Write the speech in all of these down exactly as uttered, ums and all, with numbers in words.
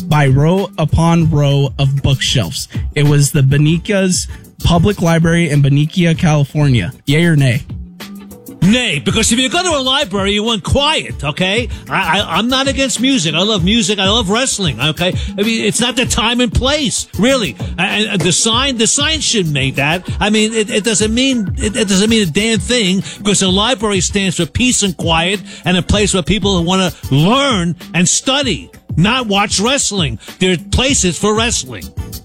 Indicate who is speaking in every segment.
Speaker 1: by row upon row of bookshelves. It was the Benicia Public Library in Benicia, California. Yay or nay?
Speaker 2: Nay, because if you go to a library, you want quiet, okay? I, I, I'm not against music. I love music. I love wrestling, okay? I mean, it's not the time and place, really. And, and the sign, the sign shouldn't make that. I mean, it, it doesn't mean, it, it doesn't mean a damn thing, because a library stands for peace and quiet and a place where people want to learn and study, not watch wrestling. There are places for wrestling.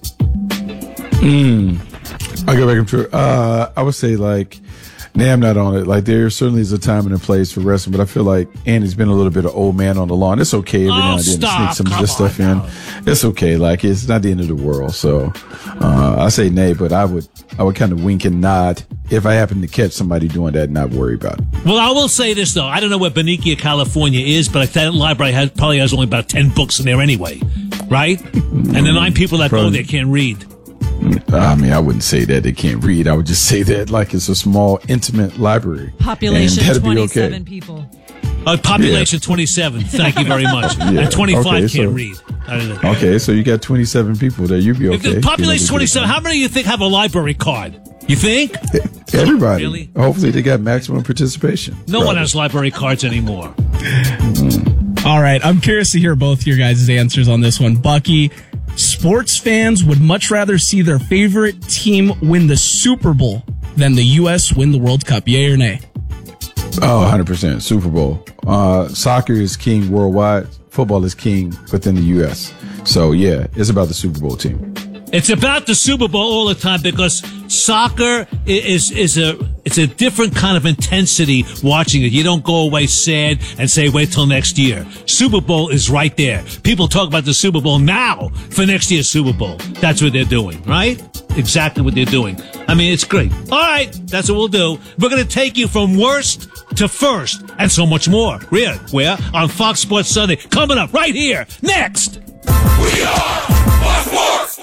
Speaker 3: Hmm. I'll go back and forth. Uh, I would say, like, nah, I'm not on it. Like, there certainly is a time and a place for wrestling, but I feel like Andy's been a little bit of old man on the lawn. It's okay every
Speaker 2: oh,
Speaker 3: now and then
Speaker 2: stop.
Speaker 3: to sneak some
Speaker 2: Come
Speaker 3: of this stuff in.
Speaker 2: now.
Speaker 3: It's okay. Like, it's not the end of the world. So, uh, I say nay, but I would, I would kind of wink and nod if I happen to catch somebody doing that and not worry about it.
Speaker 2: Well, I will say this, though. I don't know where Benicia, California is, but that library has, probably has only about ten books in there anyway, right? And the nine people that
Speaker 3: Probably.
Speaker 2: go there can't read.
Speaker 3: I mean, I wouldn't say that they can't read. I would just say that, like, it's a small, intimate library.
Speaker 4: Population
Speaker 3: And that'd be
Speaker 4: twenty-seven
Speaker 3: okay.
Speaker 4: people.
Speaker 2: Uh, population twenty-seven. Thank you very much.
Speaker 3: Yeah.
Speaker 2: And twenty-five
Speaker 3: Okay,
Speaker 2: can't
Speaker 3: so-
Speaker 2: read. I don't know.
Speaker 3: Okay, so you got twenty-seven people there. You'd be okay.
Speaker 2: If the population twenty-seven, how many of you think have a library card? You think?
Speaker 3: Everybody.
Speaker 2: Really?
Speaker 3: Hopefully they got maximum participation.
Speaker 2: No one
Speaker 3: Probably.
Speaker 2: has library cards anymore.
Speaker 1: All right, I'm curious to hear both your guys' answers on this one. Bucky, sports fans would much rather see their favorite team win the Super Bowl than the U S win the World Cup. Yay or nay?
Speaker 3: Oh, one hundred percent. Super Bowl. Uh, soccer is king worldwide. Football is king within the U S. So, yeah, it's about the Super Bowl team.
Speaker 2: It's about the Super Bowl all the time because soccer is is a it's a different kind of intensity watching it. You don't go away sad and say, wait till next year. Super Bowl is right there. People talk about the Super Bowl now for next year's Super Bowl. That's what they're doing, right? Exactly what they're doing. I mean, it's great. All right, that's what we'll do. We're going to take you from worst to first and so much more. Where? Where? On Fox Sports Sunday. Coming up right here. Next.
Speaker 5: We are Fox Sports.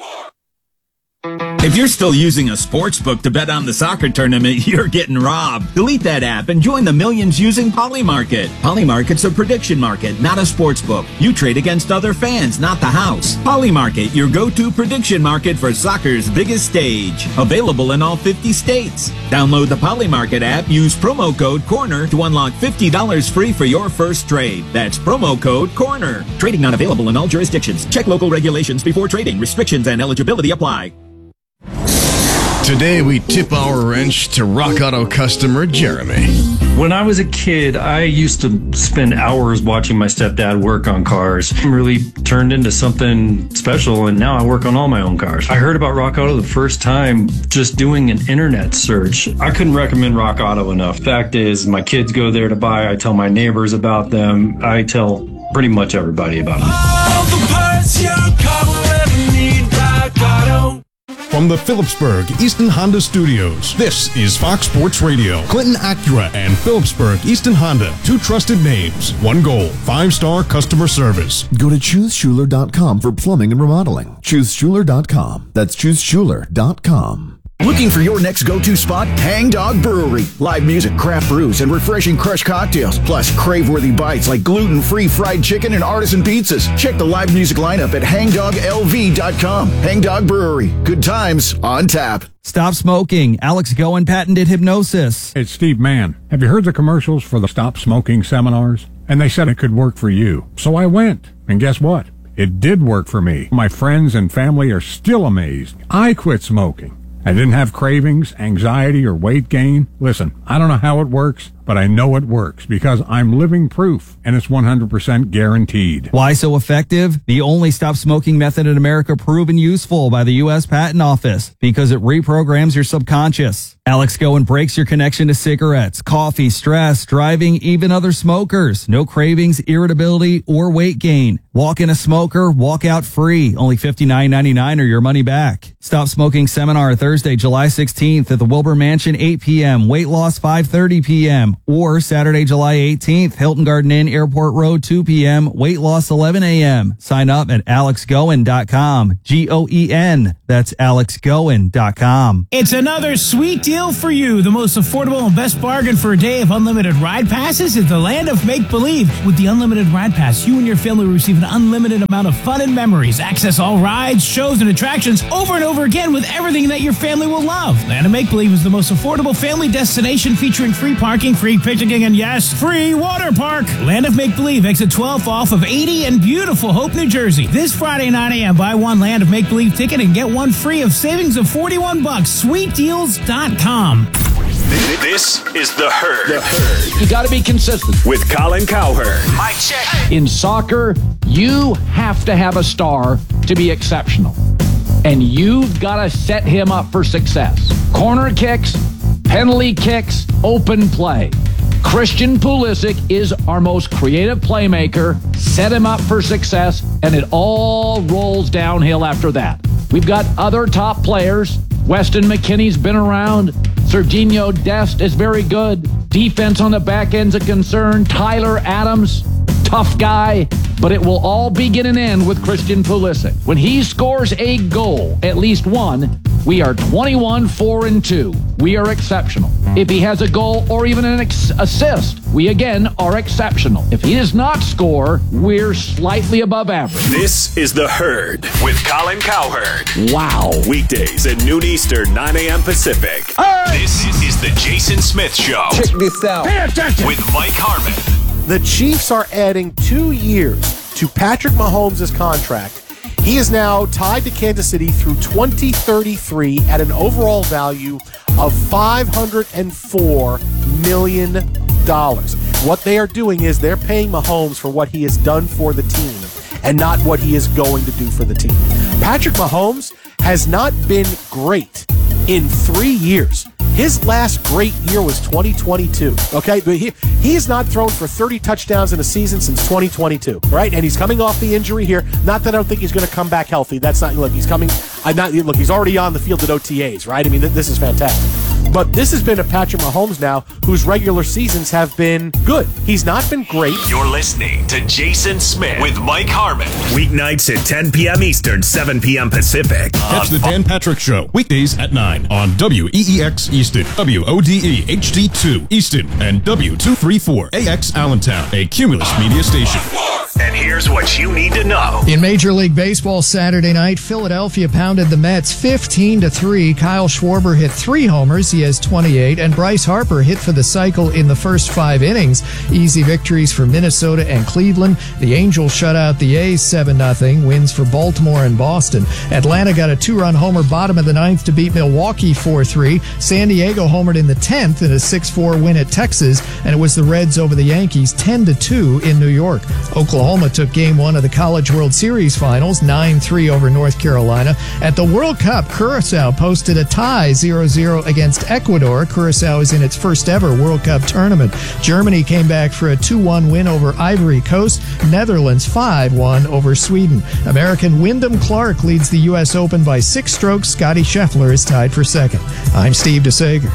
Speaker 6: If you're still using a sports book to bet on the soccer tournament, you're getting robbed. Delete that app and join the millions using Polymarket. Polymarket's a prediction market, not a sports book. You trade against other fans, not the house. Polymarket, your go-to prediction market for soccer's biggest stage. Available in all fifty states. Download the Polymarket app, use promo code CORNER to unlock fifty dollars free for your first trade. That's promo code CORNER. Trading not available in all jurisdictions. Check local regulations before trading. Restrictions and eligibility apply.
Speaker 7: Today, we tip our wrench to Rock Auto customer Jeremy.
Speaker 8: When I was a kid, I used to spend hours watching my stepdad work on cars. It really turned into something special, and now I work on all my own cars. I heard about Rock Auto the first time just doing an internet search. I couldn't recommend Rock Auto enough. Fact is, my kids go there to buy. I tell my neighbors about them. I tell pretty much everybody about them.
Speaker 5: All the parts your car will ever need, Rock Auto.
Speaker 9: From the Phillipsburg Easton Honda Studios, this is Fox Sports Radio. Clinton Acura and Phillipsburg Easton Honda, two trusted names, one goal, five-star customer service.
Speaker 10: Go to choose schuler dot com for plumbing and remodeling. choose schuler dot com. That's choose schuler dot com.
Speaker 11: Looking for your next go-to spot? Hang Dog Brewery. Live music, craft brews, and refreshing crushed cocktails. Plus, crave-worthy bites like gluten-free fried chicken and artisan pizzas. Check the live music lineup at hang dog l v dot com. Hang Dog Brewery. Good times on tap.
Speaker 12: Stop smoking. Alex Goen patented hypnosis.
Speaker 13: It's Steve Mann. Have you heard the commercials for the Stop Smoking seminars? And they said it could work for you. So I went. And guess what? It did work for me. My friends and family are still amazed. I quit smoking. I didn't have cravings, anxiety, or weight gain. Listen, I don't know how it works, but I know it works because I'm living proof, and it's one hundred percent guaranteed.
Speaker 12: Why so effective? The only stop smoking method in America proven useful by the U S Patent Office because it reprograms your subconscious. Alex Goen breaks your connection to cigarettes, coffee, stress, driving, even other smokers. No cravings, irritability, or weight gain. Walk in a smoker, walk out free. Only fifty-nine ninety-nine or your money back. Stop Smoking Seminar Thursday, July sixteenth at the Wilbur Mansion, eight p.m. Weight loss, five thirty p.m. Or Saturday, July eighteenth, Hilton Garden Inn, Airport Road, two p.m., weight loss eleven a.m. Sign up at alex goen dot com. G O E N. That's alex goen dot com.
Speaker 4: It's another sweet deal for you. The most affordable and best bargain for a day of unlimited ride passes is the land of make-believe. With the unlimited ride pass, you and your family will receive an unlimited amount of fun and memories. Access all rides, shows, and attractions over and over again with everything that your family will love. Land of Make-Believe is the most affordable family destination featuring free parking, free picnicking, and yes, free water park. Land of Make-Believe, exit twelve off of eighty in beautiful Hope, New Jersey. This Friday, nine a.m., buy one Land of Make-Believe ticket and get one free of savings of forty-one bucks. sweet deals dot com.
Speaker 14: This is The Herd.
Speaker 15: The Herd. You got to be consistent.
Speaker 14: With Colin Cowherd.
Speaker 15: Mic check. In soccer, you have to have a star to be exceptional. And you've got to set him up for success. Corner kicks, penalty kicks, open play. Christian Pulisic is our most creative playmaker. Set him up for success, and it all rolls downhill after that. We've got other top players. Weston McKennie's been around. Serginho Dest is very good. Defense on the back end's a concern. Tyler Adams, tough guy. But it will all begin and end with Christian Pulisic. When he scores a goal, at least one, we are twenty-one, four, and two. We are exceptional. If he has a goal or even an ex- assist, we again are exceptional. If he does not score, we're slightly above average.
Speaker 14: This is The Herd with Colin Cowherd.
Speaker 15: Wow.
Speaker 14: Weekdays at noon Eastern, nine a.m. Pacific. Hey! This is the Jason Smith Show.
Speaker 16: Check this out.
Speaker 14: Pay attention. With Mike Harmon.
Speaker 16: The Chiefs are adding two years to Patrick Mahomes' contract. He is now tied to Kansas City through twenty thirty-three at an overall value of five hundred four million dollars. What they are doing is they're paying Mahomes for what he has done for the team and not what he is going to do for the team. Patrick Mahomes has not been great in three years. His last great year was twenty twenty-two, okay? But he, he has not thrown for thirty touchdowns in a season since twenty twenty-two, right? And he's coming off the injury here. Not that I don't think he's going to come back healthy. That's not, look, he's coming, I'm not, look, he's already on the field at O T As, right? I mean, th- this is fantastic. But this has been a Patrick Mahomes now whose regular seasons have been good. He's not been great.
Speaker 14: You're listening to Jason Smith with Mike Harmon. Weeknights at ten p.m. Eastern, seven p.m. Pacific.
Speaker 9: Catch the Dan Patrick Show weekdays at nine on W E E X Easton, W O D E H D two Easton, and W two thirty-four A X Allentown, a Cumulus media station.
Speaker 14: And here's what you need to know.
Speaker 17: In Major League Baseball Saturday night, Philadelphia pounded the Mets fifteen to three. Kyle Schwarber hit three homers. He has twenty-eight. And Bryce Harper hit for the cycle in the first five innings. Easy victories for Minnesota and Cleveland. The Angels shut out the A's seven nothing. Wins for Baltimore and Boston. Atlanta got a two-run homer bottom of the ninth to beat Milwaukee four three. San Diego homered in the tenth in a six four win at Texas. And it was the Reds over the Yankees ten to two in New York. Oklahoma took game one of the College World Series Finals, nine three over North Carolina. At the World Cup, Curacao posted a tie zero zero against Ecuador. Curacao is in its first ever World Cup tournament. Germany came back for a two one win over Ivory Coast. Netherlands five one over Sweden. American Wyndham Clark leads the U S Open by six strokes. Scotty Scheffler is tied for second. I'm Steve DeSager.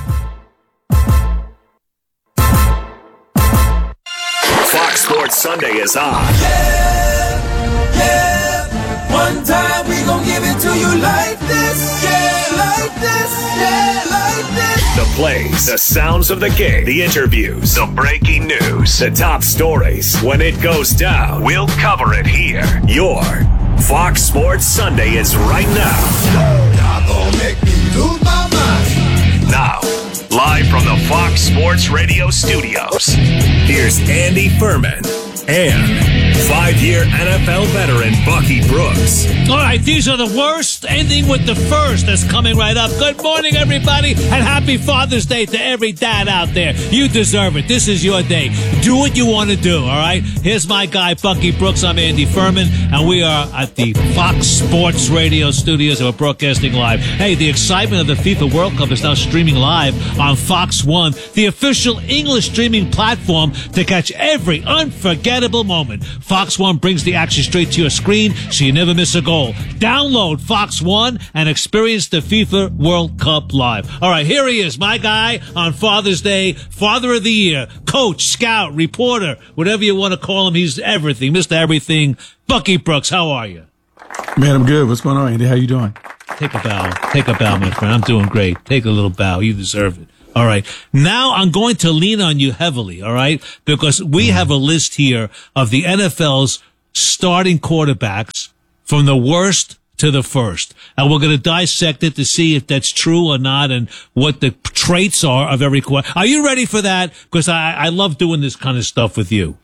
Speaker 14: Fox Sports Sunday is on.
Speaker 5: Yeah, yeah. One time we gon' give it to you like this. Yeah, like this. Yeah, like this.
Speaker 14: The plays, the sounds of the game, the interviews, the breaking news, the top stories. When it goes down, we'll cover it here. Your Fox Sports Sunday is right now.
Speaker 5: Y'all gon' make me lose my mind.
Speaker 14: Now, live from the Fox Sports Radio studios, here's Andy Furman and five-year N F L veteran Bucky Brooks.
Speaker 2: All right, these are the worst, ending with the first that's coming right up. Good morning, everybody, and happy Father's Day to every dad out there. You deserve it. This is your day. Do what you want to do, all right? Here's my guy, Bucky Brooks. I'm Andy Furman, and we are at the Fox Sports Radio studios, and we're broadcasting live. Hey, the excitement of the FIFA World Cup is now streaming live on Fox One, the official English streaming platform to catch every unforgettable moment. Fox One brings the action straight to your screen so you never miss a goal. Download Fox One and experience the FIFA World Cup live. All right, here he is, my guy on Father's Day, Father of the Year, coach, scout, reporter, whatever you want to call him. He's everything, Mister Everything. Bucky Brooks, how are you?
Speaker 3: Man, I'm good. What's going on, Andy? How you doing?
Speaker 2: Take a bow. Take a bow, my friend. I'm doing great. Take a little bow. You deserve it. All right. Now I'm going to lean on you heavily, all right? Because we have a list here of the N F L's starting quarterbacks from the worst to the first. And we're going to dissect it to see if that's true or not and what the traits are of every quarterback. Are you ready for that? Because I, I love doing this kind of stuff with you.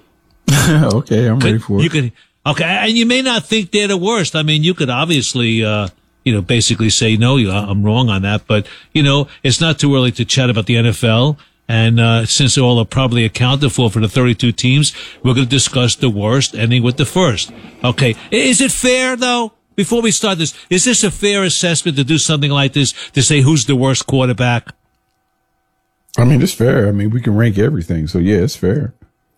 Speaker 3: Okay, I'm ready for it.
Speaker 2: You could, okay, and you may not think they're the worst. I mean, you could obviously, uh, you know, basically say, no, I'm wrong on that. But, you know, it's not too early to chat about the N F L. And uh since they all are probably accounted for for the thirty-two teams, we're going to discuss the worst, ending with the first. Okay. Is it fair, though, before we start this, is this a fair assessment to do something like this, to say who's the worst quarterback?
Speaker 3: I mean, it's fair. I mean, we can rank everything. So, yeah, it's fair.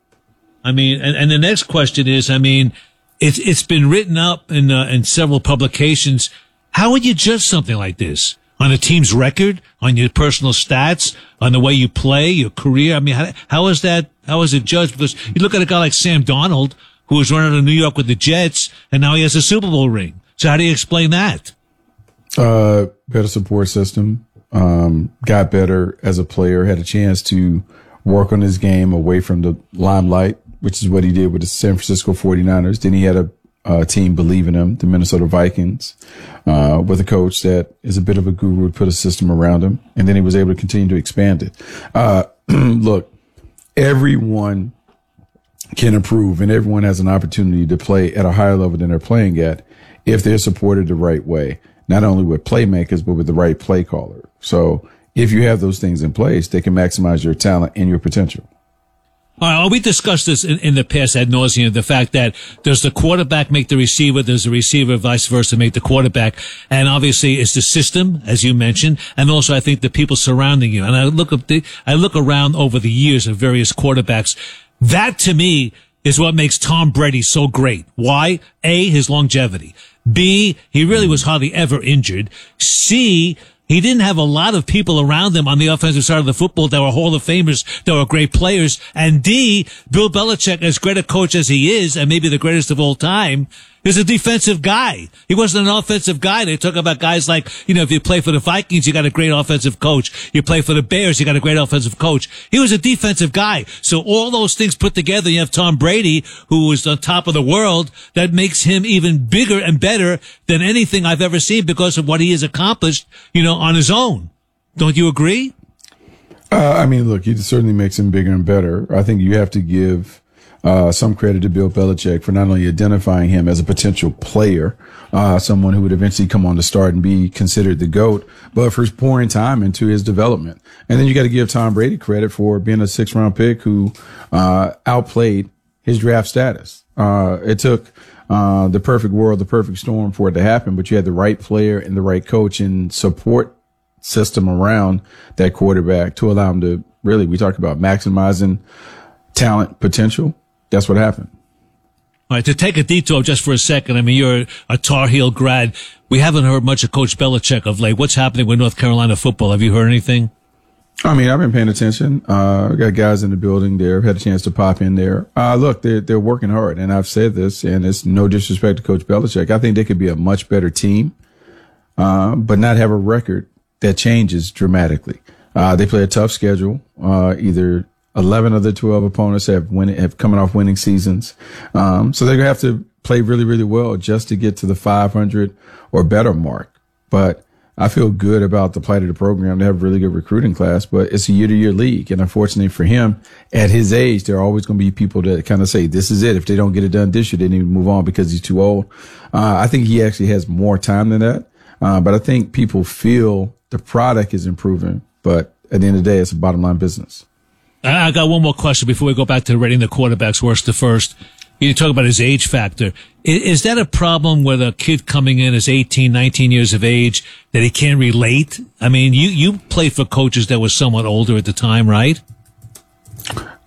Speaker 2: I mean, and, and the next question is, I mean, it's it's been written up in uh, in several publications. How would you judge something like this? On a team's record, on your personal stats, on the way you play, your career? I mean, how, how is that, how is it judged? Because you look at a guy like Sam Darnold, who was running to New York with the Jets, and now he has a Super Bowl ring. So how do you explain that?
Speaker 3: Uh, better support system, um, got better as a player, had a chance to work on his game away from the limelight, which is what he did with the San Francisco forty-niners. Then he had a Uh, team believe in him, the Minnesota Vikings, uh, with a coach that is a bit of a guru, put a system around him, and then he was able to continue to expand it. Uh, look, everyone can improve and everyone has an opportunity to play at a higher level than they're playing at if they're supported the right way, not only with playmakers, but with the right play caller. So if you have those things in place, they can maximize your talent and your potential.
Speaker 2: All right, well, we discussed this in, in the past ad nauseum, the fact that does the quarterback make the receiver, does the receiver vice versa make the quarterback? And obviously it's the system, as you mentioned, and also I think the people surrounding you. And I look up the, I look around over the years of various quarterbacks. That to me is what makes Tom Brady so great. Why? A, his longevity. B, he really was hardly ever injured. C, he didn't have a lot of people around him on the offensive side of the football that were Hall of Famers, that were great players. And D, Bill Belichick, as great a coach as he is, and maybe the greatest of all time, is a defensive guy. He wasn't an offensive guy. They talk about guys like, you know, if you play for the Vikings, you got a great offensive coach. You play for the Bears, you got a great offensive coach. He was a defensive guy. So all those things put together, you have Tom Brady, who is on top of the world, that makes him even bigger and better than anything I've ever seen because of what he has accomplished, you know, on his own. Don't you agree?
Speaker 3: Uh, I mean, look, it certainly makes him bigger and better. I think you have to give Uh, some credit to Bill Belichick for not only identifying him as a potential player, uh, someone who would eventually come on to start and be considered the GOAT, but for pouring time into his development. And then you got to give Tom Brady credit for being a six round pick who, uh, outplayed his draft status. Uh, it took, uh, the perfect world, the perfect storm for it to happen, but you had the right player and the right coach and support system around that quarterback to allow him to really, we talk about maximizing talent potential. That's what happened.
Speaker 2: All right, to take a detour just for a second, I mean, you're a Tar Heel grad. We haven't heard much of Coach Belichick of late. What's happening with North Carolina football? Have you heard anything?
Speaker 3: I mean, I've been paying attention. Uh, I got guys in the building there. Had a chance to pop in there. Uh, look, they're, they're working hard. And I've said this, and it's no disrespect to Coach Belichick. I think they could be a much better team, uh, but not have a record that changes dramatically. Uh, they play a tough schedule, uh, either eleven of the twelve opponents have win have coming off winning seasons. Um, so they're going to have to play really, really well just to get to the five hundred or better mark. But I feel good about the plight of the program. They have a really good recruiting class, but it's a year to year league. And unfortunately for him, at his age, there are always going to be people that kind of say, this is it. If they don't get it done this year, they need to move on because he's too old. Uh, I think he actually has more time than that. Uh, but I think people feel the product is improving, but at the end of the day, it's a bottom line business.
Speaker 2: I got one more question before we go back to rating the quarterbacks worst to first. You talk about his age factor. Is, is that a problem with a kid coming in as eighteen, nineteen years of age that he can't relate? I mean, you, you played for coaches that were somewhat older at the time, right?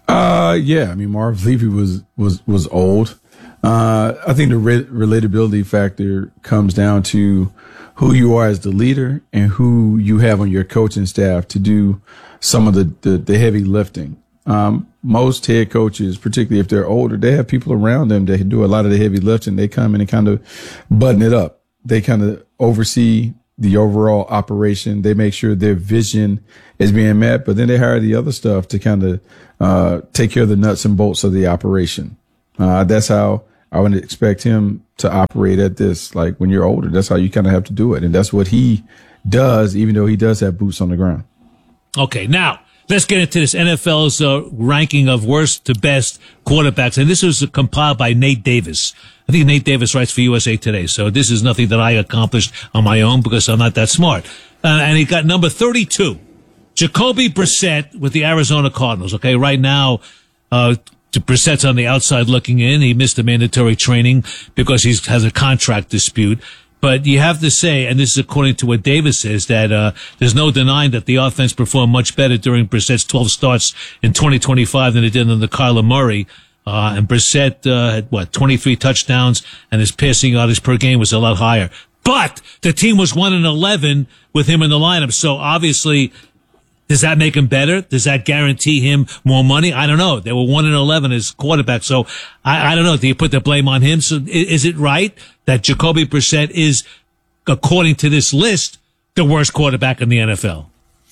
Speaker 3: Uh, yeah. I mean, Marv Levy was, was, was old. Uh, I think the re- relatability factor comes down to who you are as the leader and who you have on your coaching staff to do some of the, the, the heavy lifting. Um, most head coaches, particularly if they're older, they have people around them that do a lot of the heavy lifting. They come in and kind of button it up. They kind of oversee the overall operation. They make sure their vision is being met, but then they hire the other stuff to kind of, uh, take care of the nuts and bolts of the operation. Uh, that's how I would expect him to operate at this. Like when you're older, that's how you kind of have to do it. And that's what he does, even though he does have boots on the ground.
Speaker 2: Okay. Now let's get into this N F L's uh, ranking of worst to best quarterbacks. And this was compiled by Nate Davis. I think Nate Davis writes for U S A Today. So this is nothing that I accomplished on my own because I'm not that smart. Uh, and he got number thirty-two, Jacoby Brissett with the Arizona Cardinals. Okay. Right now, uh, Brissett's on the outside looking in. He missed the mandatory training because he has a contract dispute. But you have to say, and this is according to what Davis says, that uh there's no denying that the offense performed much better during Brissett's twelve starts in twenty twenty-five than it did under Kyler Murray. Uh and Brissett uh, had, what, twenty-three touchdowns, and his passing yardage per game was a lot higher. But the team was one and eleven with him in the lineup, so obviously, does that make him better? Does that guarantee him more money? I don't know. They were one and eleven as quarterback, so I, I don't know. Do you put the blame on him? So is it right that Jacoby Brissett is, according to this list, the worst quarterback in the N F L?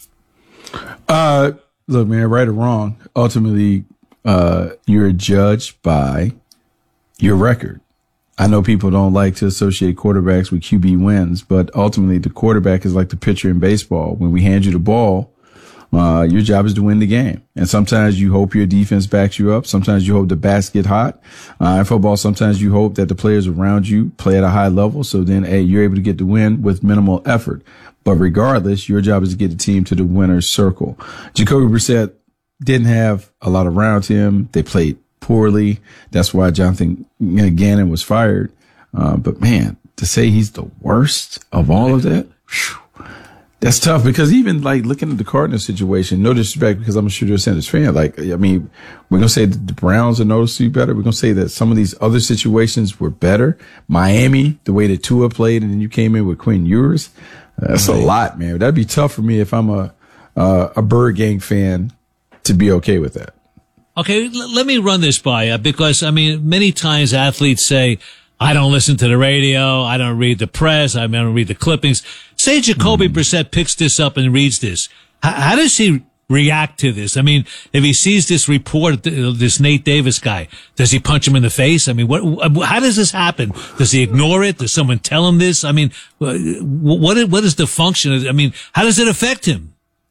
Speaker 3: Uh, look, man, right or wrong, ultimately, uh, you're judged by your record. I know people don't like to associate quarterbacks with Q B wins, but ultimately the quarterback is like the pitcher in baseball. When we hand you the ball, Uh, your job is to win the game. And sometimes you hope your defense backs you up. Sometimes you hope the bats get hot. Uh, in football, sometimes you hope that the players around you play at a high level. So then, hey, you're able to get the win with minimal effort. But regardless, your job is to get the team to the winner's circle. Jacoby Brissett didn't have a lot around him. They played poorly. That's why Jonathan Gannon was fired. Uh, but man, to say he's the worst of all of that, whew, that's tough, because even like looking at the Cardinals situation, no disrespect, because I'm a Shooter Sanders fan. Like, I mean, we're going to say that the Browns are noticeably better. We're going to say that some of these other situations were better. Miami, the way that Tua played, and then you came in with Quinn Ewers. Uh, that's right. A lot, man. That'd be tough for me if I'm a, uh, a Bird Gang fan to be okay with that.
Speaker 2: Okay. L- let me run this by you, because I mean, many times athletes say, I don't listen to the radio. I don't read the press. I don't read the clippings. Say Jacoby mm. Brissett picks this up and reads this. How, how does he react to this? I mean, if he sees this report, this Nate Davis guy, does he punch him in the face? I mean, what, how does this happen? Does he ignore it? Does someone tell him this? I mean, what, what is the function? I mean, how does it affect him?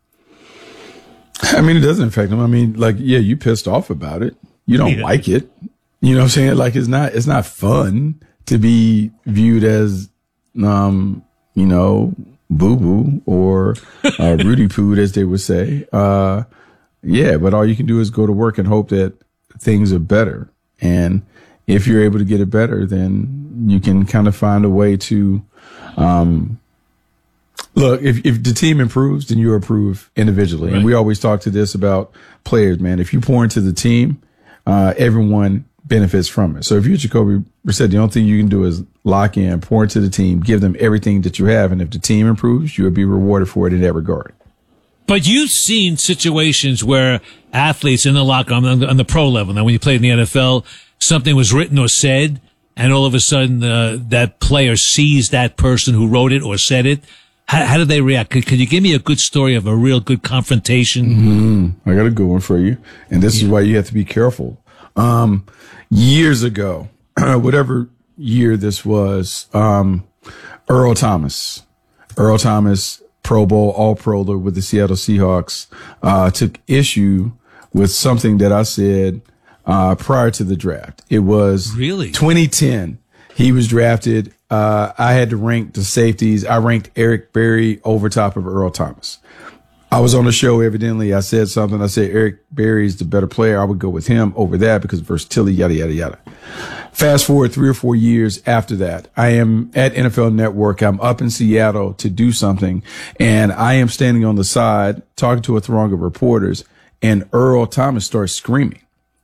Speaker 3: I mean, it doesn't affect him. I mean, like, yeah, you pissed off about it. You don't yeah. like it. You know what I'm saying? Like, it's not, it's not fun to be viewed as, um, you know, boo-boo or, uh, Rudy Poo, as they would say. Uh, yeah, but all you can do is go to work and hope that things are better. And if you're able to get it better, then you can kind of find a way to, um, look, if, if the team improves, then you improve individually. Right. And we always talk to this about players, man. If you pour into the team, uh, everyone benefits from it. So if you're Jacoby Brissett, the only thing you can do is lock in, pour into the team, give them everything that you have. And if the team improves, you'll be rewarded for it in that regard.
Speaker 2: But you've seen situations where athletes in the locker room, on the, on the pro level, now when you played in the N F L, something was written or said, and all of a sudden uh, that player sees that person who wrote it or said it. How, how did they react? Could, could you give me a good story of a real good confrontation?
Speaker 3: Mm-hmm. I got a good one for you. And this yeah. is why you have to be careful. Um, years ago, whatever year this was, um, Earl Thomas, Earl Thomas, Pro Bowl, All Proler with the Seattle Seahawks, uh, took issue with something that I said, uh, prior to the draft. It was
Speaker 2: really
Speaker 3: twenty ten. He was drafted. Uh, I had to rank the safeties. I ranked Eric Berry over top of Earl Thomas. I was on the show, evidently. I said something. I said Eric Berry's the better player. I would go with him over that because versatility, yada, yada, yada. Fast forward three or four years after that, I am at N F L Network. I'm up in Seattle to do something, and I am standing on the side talking to a throng of reporters, and Earl Thomas starts screaming.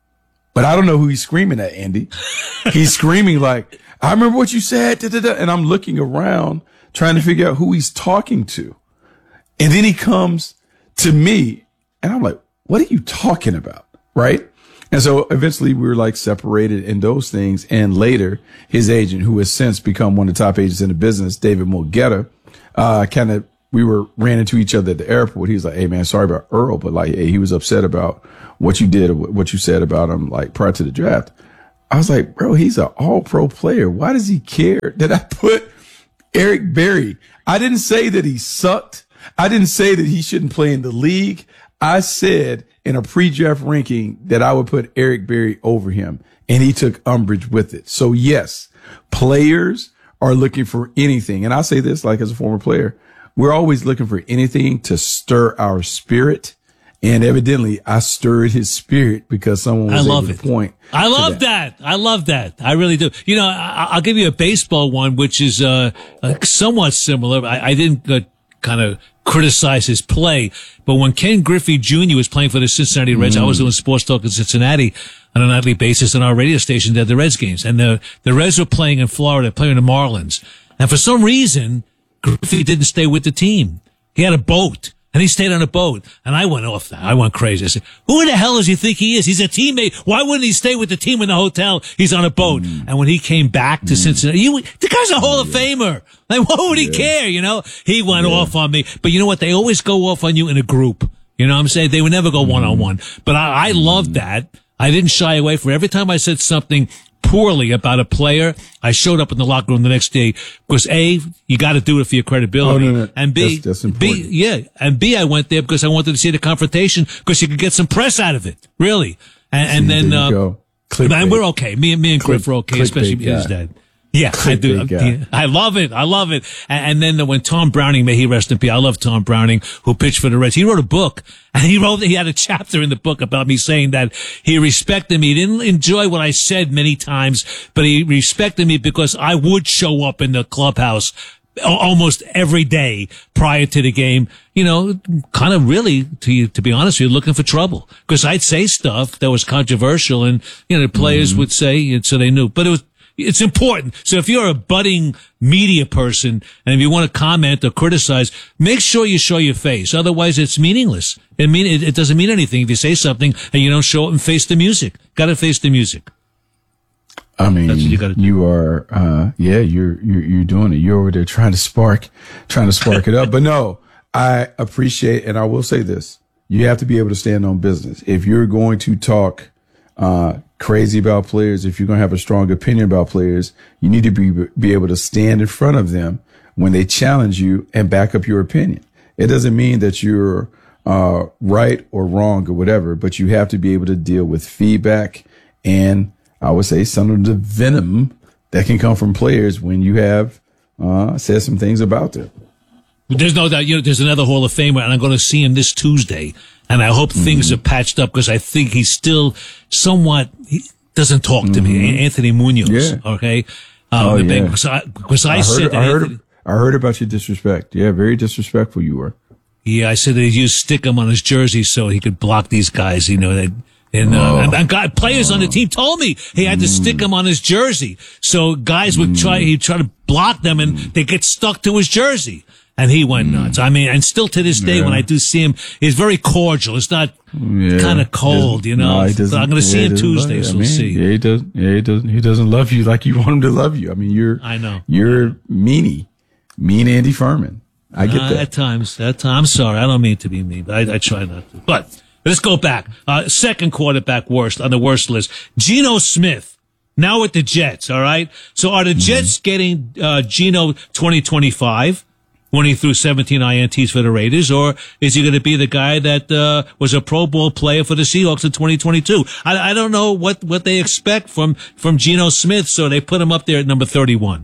Speaker 3: But I don't know who he's screaming at, Andy. He's screaming like, I remember what you said, da, da, da. And I'm looking around trying to figure out who he's talking to. And then he comes to me and I'm like, what are you talking about? Right? And so eventually we were like separated in those things. And later his agent, who has since become one of the top agents in the business, David Mulgeta, uh, kind of, we were ran into each other at the airport. He was like, hey man, sorry about Earl, but like, hey, he was upset about what you did, or what you said about him, like prior to the draft. I was like, bro, he's an all pro player. Why does he care that I put Eric Berry? I didn't say that he sucked. I didn't say that he shouldn't play in the league. I said in a pre-draft ranking that I would put Eric Berry over him, and he took umbrage with it. So yes, players are looking for anything. And I'll say this, like as a former player, we're always looking for anything to stir our spirit. And evidently I stirred his spirit because someone was
Speaker 2: I love
Speaker 3: able
Speaker 2: it.
Speaker 3: to point.
Speaker 2: I love that. that. I love that. I really do. You know, I, I'll give you a baseball one, which is uh, uh somewhat similar. I, I didn't uh, kind of criticize his play, but when Ken Griffey Junior was playing for the Cincinnati Reds, mm. I was doing sports talk in Cincinnati on a nightly basis on our radio station at the Reds games. And the, the Reds were playing in Florida, playing the Marlins. And for some reason, Griffey didn't stay with the team. He had a boat. And he stayed on a boat. And I went off that. I went crazy. I said, who the hell does he think he is? He's a teammate. Why wouldn't he stay with the team in the hotel? He's on a boat. Mm. And when he came back to mm. Cincinnati, you, the guy's a Hall yeah. of Famer. Like, what would yeah. he care? You know, he went yeah. off on me. But you know what? They always go off on you in a group. You know what I'm saying? They would never go one on one. But I, I loved that. I didn't shy away from it. Every time I said something poorly about a player, I showed up in the locker room the next day because A, you got to do it for your credibility,
Speaker 3: oh, no, no.
Speaker 2: and B,
Speaker 3: that's, that's
Speaker 2: B, yeah, and B, I went there because I wanted to see the confrontation because you could get some press out of it, really. And, and then, uh, and we're okay. Me and me and Cliff were okay, especially his dad. Yeah, I do. Yeah, I love it. I love it. And, and then when Tom Browning, may he rest in peace. I love Tom Browning, who pitched for the Reds. He wrote a book, and he wrote, he had a chapter in the book about me saying that he respected me. He didn't enjoy what I said many times, but he respected me because I would show up in the clubhouse almost every day prior to the game, you know, kind of really, to to be honest with you, looking for trouble. Because I'd say stuff that was controversial, and, you know, the players mm-hmm. would say, and so they knew. But it was, it's important. So if you're a budding media person and if you want to comment or criticize, make sure you show your face. Otherwise, it's meaningless. It mean it, it doesn't mean anything if you say something and you don't show it and face the music. Got to face the music.
Speaker 3: I mean, That's what you, gotta do. you are, uh, yeah, you're, you're, you're doing it. You're over there trying to spark, trying to spark it up. But no, I appreciate, and I will say this, you have to be able to stand on business. If you're going to talk, uh, crazy about players, if you're going to have a strong opinion about players, you need to be, be able to stand in front of them when they challenge you and back up your opinion. It doesn't mean that you're, uh, right or wrong or whatever, but you have to be able to deal with feedback and, I would say, some of the venom that can come from players when you have uh, said some things about them.
Speaker 2: There's no doubt. You know, there's another Hall of Famer, and I'm going to see him this Tuesday. And I hope mm-hmm. things are patched up because I think he's still somewhat. He doesn't talk to mm-hmm. me. Anthony Munoz. Yeah. Okay. Um,
Speaker 3: oh yeah.
Speaker 2: Because I, because I,
Speaker 3: I heard,
Speaker 2: said that
Speaker 3: I heard.
Speaker 2: Anthony,
Speaker 3: I heard about your disrespect. Yeah, very disrespectful you were.
Speaker 2: Yeah, I said that he used stickum on his jersey so he could block these guys. You know that. And, uh, oh. and, and God, players oh. on the team told me he had to mm. stick him on his jersey. So guys would mm. try, he'd try to block them and they get stuck to his jersey. And he went mm. nuts. I mean, and still to this day, yeah. when I do see him, he's very cordial. It's not yeah. kind of cold, you know. No, he doesn't, but I'm going to yeah, see him Tuesday, so we'll see.
Speaker 3: Yeah, he doesn't, yeah, he doesn't, he doesn't love you like you want him to love you. I mean, you're,
Speaker 2: I know.
Speaker 3: You're meanie, mean Andy Furman. I get uh, that.
Speaker 2: At times, at times, I'm sorry. I don't mean to be mean, but I, I try not to. But, let's go back. Uh, second quarterback worst on the worst list. Geno Smith, now with the Jets, all right? So are the Jets mm-hmm. getting uh, Geno twenty twenty-five when he threw seventeen I N Ts for the Raiders, or is he going to be the guy that uh, was a Pro Bowl player for the Seahawks in twenty twenty-two? I, I don't know what, what they expect from, from Geno Smith, so they put him up there at number thirty-one.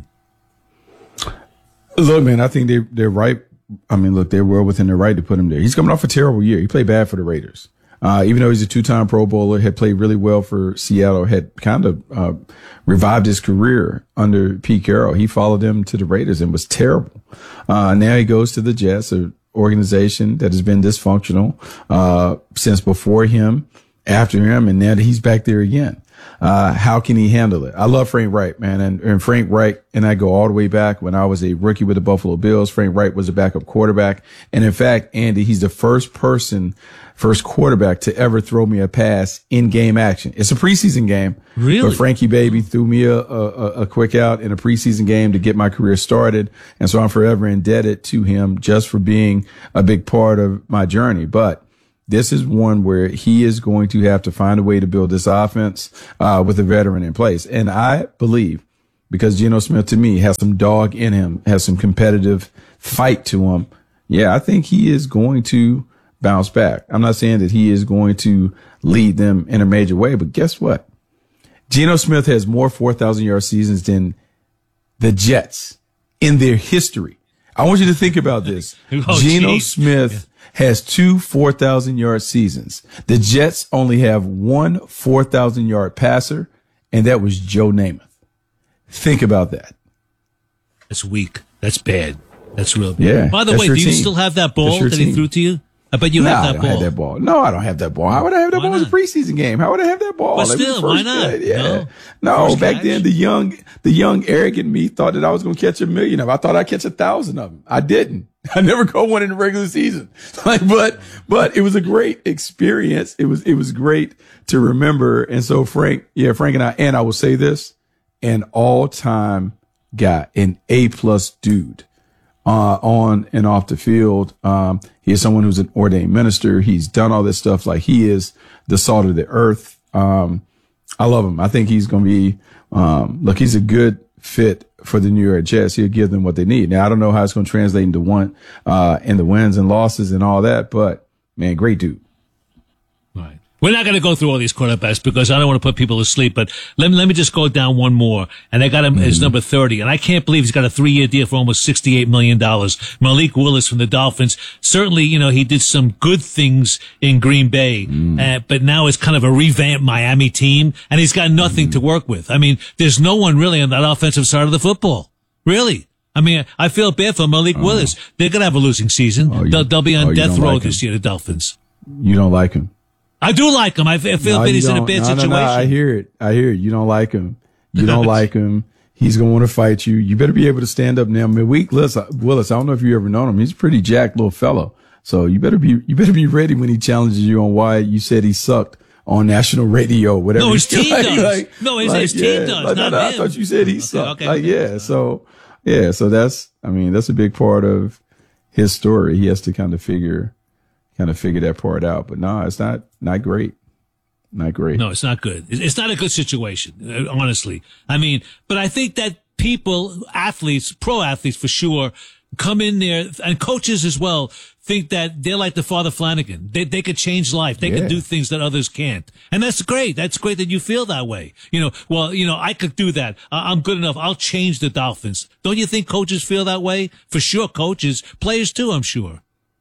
Speaker 3: Look, man, I think they, they're right. I mean, look, they're well within their right to put him there. He's coming off a terrible year. He played bad for the Raiders. Uh, even though he's a two-time Pro Bowler, had played really well for Seattle, had kind of, uh, revived his career under Pete Carroll. He followed them to the Raiders and was terrible. Uh, now he goes to the Jets, an organization that has been dysfunctional uh, since before him, after him, and now that he's back there again. Uh, how can he handle it? I love Frank Reich, man. And, and Frank Reich and I go all the way back when I was a rookie with the Buffalo Bills. Frank Reich was a backup quarterback. And in fact, Andy, he's the first person, first quarterback to ever throw me a pass in game action. It's a preseason game.
Speaker 2: Really?
Speaker 3: But Frankie Baby threw me a, a, a quick out in a preseason game to get my career started. And so I'm forever indebted to him just for being a big part of my journey. But this is one where he is going to have to find a way to build this offense uh, with a veteran in place. And I believe, because Geno Smith, to me, has some dog in him, has some competitive fight to him. Yeah, I think he is going to bounce back. I'm not saying that he is going to lead them in a major way, but guess what? Geno Smith has more four thousand yard seasons than the Jets in their history. I want you to think about this.
Speaker 2: Oh,
Speaker 3: Geno
Speaker 2: geez.
Speaker 3: Smith yeah. has two four thousand yard seasons. The Jets only have one four thousand yard passer, and that was Joe Namath. Think about that.
Speaker 2: That's weak. That's bad. That's real bad.
Speaker 3: Yeah.
Speaker 2: By the way, do you
Speaker 3: team.
Speaker 2: still have that ball that
Speaker 3: team.
Speaker 2: he threw to you? I bet you
Speaker 3: no,
Speaker 2: have that
Speaker 3: I don't
Speaker 2: ball.
Speaker 3: have that ball. No, I don't have that ball. How would I have that
Speaker 2: Why
Speaker 3: ball? It's a
Speaker 2: not?
Speaker 3: preseason game. How would I have that ball?
Speaker 2: But
Speaker 3: That was
Speaker 2: still,
Speaker 3: the
Speaker 2: why
Speaker 3: first
Speaker 2: not?
Speaker 3: day. Yeah.
Speaker 2: No.
Speaker 3: No,
Speaker 2: First
Speaker 3: back
Speaker 2: catch.
Speaker 3: then the young, the young arrogant me thought that I was going to catch a million of them. I thought I'd catch a thousand of them. I didn't. I never caught one in the regular season. Like, but, but it was a great experience. It was, it was great to remember. And so Frank, yeah, Frank and I, and I will say this, an all time guy, an A plus dude. Uh, on and off the field. Um, he is someone who's an ordained minister. He's done all this stuff. Like, he is the salt of the earth. Um, I love him. I think he's going to be, um, look, he's a good fit for the New York Jets. He'll give them what they need. Now, I don't know how it's going to translate into one, uh, in the wins and losses and all that, but man, great dude.
Speaker 2: Right. We're not going to go through all these quarterbacks because I don't want to put people to sleep, but let me, let me just go down one more. And I got him as number thirty. And I can't believe he's got a three year deal for almost sixty-eight million dollars. Malik Willis from the Dolphins. Certainly, you know, he did some good things in Green Bay, mm. uh, but now it's kind of a revamped Miami team and he's got nothing mm. to work with. I mean, there's no one really on that offensive side of the football. Really. I mean, I feel bad for Malik uh, Willis. They're going to have a losing season.
Speaker 3: Oh, you,
Speaker 2: they'll, they'll be on
Speaker 3: oh,
Speaker 2: death row
Speaker 3: like
Speaker 2: this year, the Dolphins.
Speaker 3: You don't like him.
Speaker 2: I do like him. I feel
Speaker 3: no,
Speaker 2: bad he's in a bad
Speaker 3: no,
Speaker 2: situation.
Speaker 3: No, no, I hear it. I hear it. You don't like him. You don't like him. He's going to want to fight you. You better be able to stand up now. Malik Willis, Willis, I don't know if you ever known him. He's a pretty jacked little fellow. So you better be, you better be ready when he challenges you on why you said he sucked on national radio, whatever.
Speaker 2: No, his team
Speaker 3: like,
Speaker 2: does.
Speaker 3: Like,
Speaker 2: no, his,
Speaker 3: like,
Speaker 2: his
Speaker 3: yeah,
Speaker 2: team does.
Speaker 3: Like,
Speaker 2: not
Speaker 3: no, no,
Speaker 2: him.
Speaker 3: I thought you said he
Speaker 2: okay,
Speaker 3: sucked.
Speaker 2: okay,
Speaker 3: like,
Speaker 2: okay.
Speaker 3: yeah. So, yeah. So that's, I mean, that's a big part of his story. He has to kind of figure, kind of figure that part out. But no, it's not, not great. Not great.
Speaker 2: No, it's not good. It's not a good situation, honestly. I mean, but I think that people, athletes, pro athletes for sure, come in there, and coaches as well, think that they're like the Father Flanagan. They they could change life. They
Speaker 3: yeah.
Speaker 2: can do things that others can't. And that's great. That's great that you feel that way. You know, well, you know, I could do that. I'm good enough. I'll change the Dolphins. Don't you think coaches feel that way? For sure, coaches. Players too, I'm sure.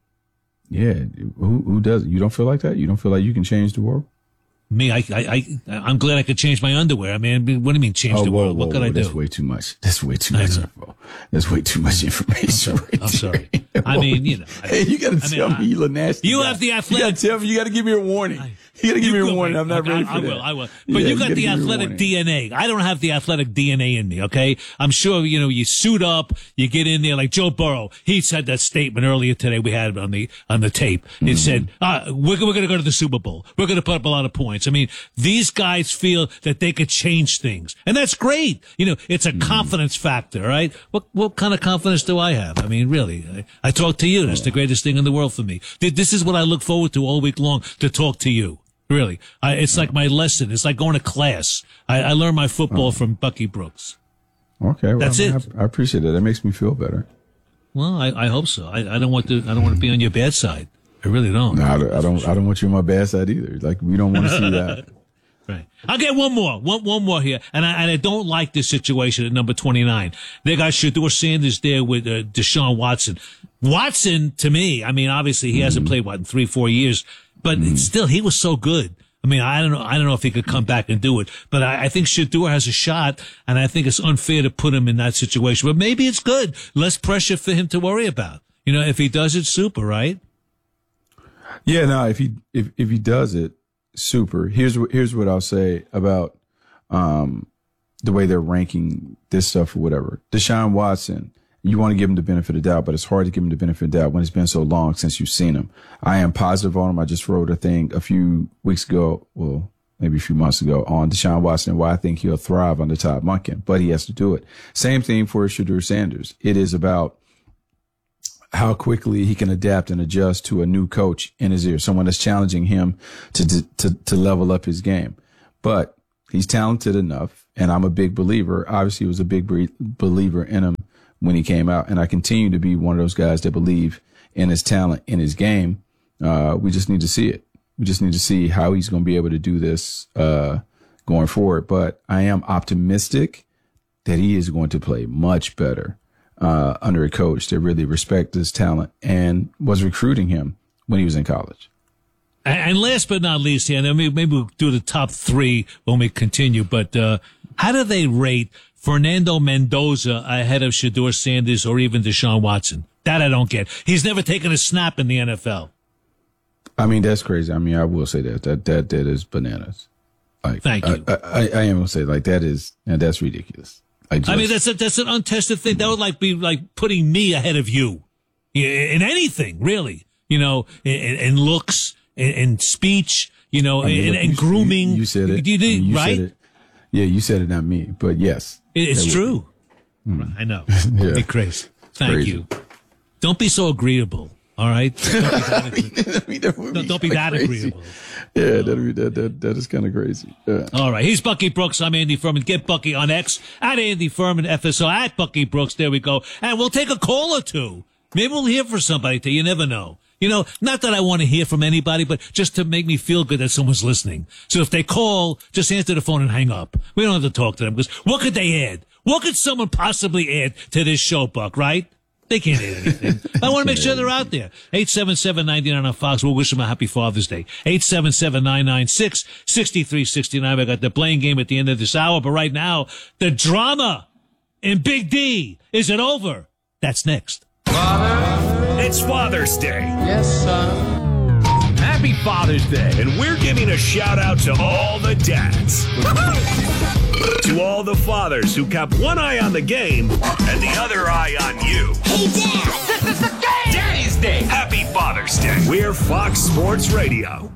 Speaker 3: Yeah. Who, who does it? You don't feel like that? You don't feel like you can change the world?
Speaker 2: Me, I, I, I, I'm glad I could change my underwear. I mean, what do you mean change
Speaker 3: oh,
Speaker 2: the
Speaker 3: whoa,
Speaker 2: world?
Speaker 3: whoa,
Speaker 2: What could
Speaker 3: whoa,
Speaker 2: I do?
Speaker 3: That's way too much. That's way too much info. That's way too much information.
Speaker 2: I'm sorry.
Speaker 3: Right
Speaker 2: I'm sorry. I mean, you know. I,
Speaker 3: hey, you got to tell
Speaker 2: mean,
Speaker 3: me you look nasty.
Speaker 2: You
Speaker 3: guy.
Speaker 2: have the athletic.
Speaker 3: You got to tell me. You got to give me a warning. I, you got to give me a warning. I'm not
Speaker 2: I,
Speaker 3: ready
Speaker 2: I,
Speaker 3: for
Speaker 2: I
Speaker 3: that.
Speaker 2: will. I will. But
Speaker 3: yeah,
Speaker 2: you got
Speaker 3: you
Speaker 2: the athletic D N A. I don't have the athletic D N A in me. Okay. I'm sure you know. You suit up. You get in there like Joe Burrow. He said that statement earlier today. We had it on the on the tape. It mm-hmm. said, ah, "We're we're going to go to the Super Bowl. We're going to put up a lot of points." I mean, these guys feel that they could change things, and that's great. You know, it's a mm-hmm. confidence factor, right? What what kind of confidence do I have? I mean, really, I, I talk to you. That's the greatest thing in the world for me. This is what I look forward to all week long, to talk to you. Really. I, it's like my lesson. It's like going to class. I, I learned my football from Bucky Brooks.
Speaker 3: Okay. Well,
Speaker 2: that's
Speaker 3: I,
Speaker 2: it.
Speaker 3: I appreciate that. That makes me feel better.
Speaker 2: Well, I, I hope so. I, I don't want to, I don't want to be on your bad side. I really don't.
Speaker 3: No, I don't, I don't, I don't want you on my bad side either. Like, we don't want to see that.
Speaker 2: Right. I'll get one more, one, one more here. And I, and I don't like this situation at number twenty-nine. They got Shedeur Sanders there with uh, Deshaun Watson. Watson, to me, I mean, obviously he mm. hasn't played, what, in three, four years, but mm. still, he was so good. I mean, I don't know, I don't know if he could come back and do it, but I, I think Shedeur has a shot, and I think it's unfair to put him in that situation. But maybe it's good. Less pressure for him to worry about. You know, if he does it, super, right?
Speaker 3: Yeah, no, if he if if he does it, super. Here's what here's what I'll say about um the way they're ranking this stuff or whatever. Deshaun Watson, you want to give him the benefit of the doubt, but it's hard to give him the benefit of the doubt when it's been so long since you've seen him. I am positive on him. I just wrote a thing a few weeks ago, well, maybe a few months ago, on Deshaun Watson and why I think he'll thrive under Todd Monken, but he has to do it. Same thing for Shedeur Sanders. It is about how quickly he can adapt and adjust to a new coach in his ear, someone that's challenging him to, to, to level up his game. But he's talented enough, and I'm a big believer. Obviously, he was a big believer in him when he came out, and I continue to be one of those guys that believe in his talent, in his game. Uh, we just need to see it. We just need to see how he's going to be able to do this uh, going forward. But I am optimistic that he is going to play much better Uh, under a coach that really respects his talent and was recruiting him when he was in college.
Speaker 2: And last but not least, yeah, maybe, maybe we'll do the top three when we continue, but uh, how do they rate Fernando Mendoza ahead of Shedeur Sanders or even Deshaun Watson? That I don't get. He's never taken a snap in the N F L.
Speaker 3: I mean, that's crazy. I mean, I will say that. That that, that is bananas. Like,
Speaker 2: Thank you.
Speaker 3: I, I, I am going to say, like, that is, and that's ridiculous. I, just,
Speaker 2: I mean, that's a, that's an untested thing. That would like be like putting me ahead of you in anything, really. You know, in, in looks, in, in speech, you know, I mean, in, in grooming.
Speaker 3: You, you said it.
Speaker 2: You did,
Speaker 3: I mean, you
Speaker 2: right?
Speaker 3: Said it. Yeah, you said it, not me. But yes,
Speaker 2: it, it's true.
Speaker 3: Mm.
Speaker 2: I know.
Speaker 3: Yeah.
Speaker 2: Be crazy. Thank
Speaker 3: crazy.
Speaker 2: you. Don't be so agreeable. All right. Don't be that,
Speaker 3: I mean, that would be
Speaker 2: don't, don't be that
Speaker 3: crazy.
Speaker 2: agreeable.
Speaker 3: Yeah, that'd be, that that that is kind of crazy. Yeah.
Speaker 2: All right. He's Bucky Brooks. I'm Andy Furman. Get Bucky on X at Andy Furman F S O at Bucky Brooks. There we go. And we'll take a call or two. Maybe we'll hear from somebody today. You never know. You know, not that I want to hear from anybody, but just to make me feel good that someone's listening. So if they call, just answer the phone and hang up. We don't have to talk to them because what could they add? What could someone possibly add to this show, Buck, right? They can't add anything. I want to make sure they're out there. eight seven seven, nine nine on Fox. We'll wish them a happy Father's Day. eight seven seven, nine nine six, six three six nine. I got the playing game at the end of this hour, but right now, the drama in Big D. Is it over? That's next.
Speaker 14: Father, it's Father's Day.
Speaker 5: Yes, son.
Speaker 14: Happy Father's Day. And we're giving a shout out to all the dads. To all the fathers who kept one eye on the game and the other eye on you.
Speaker 5: Hey, Dad, this is the game!
Speaker 14: Daddy's Day. Happy Father's Day. We're Fox Sports Radio.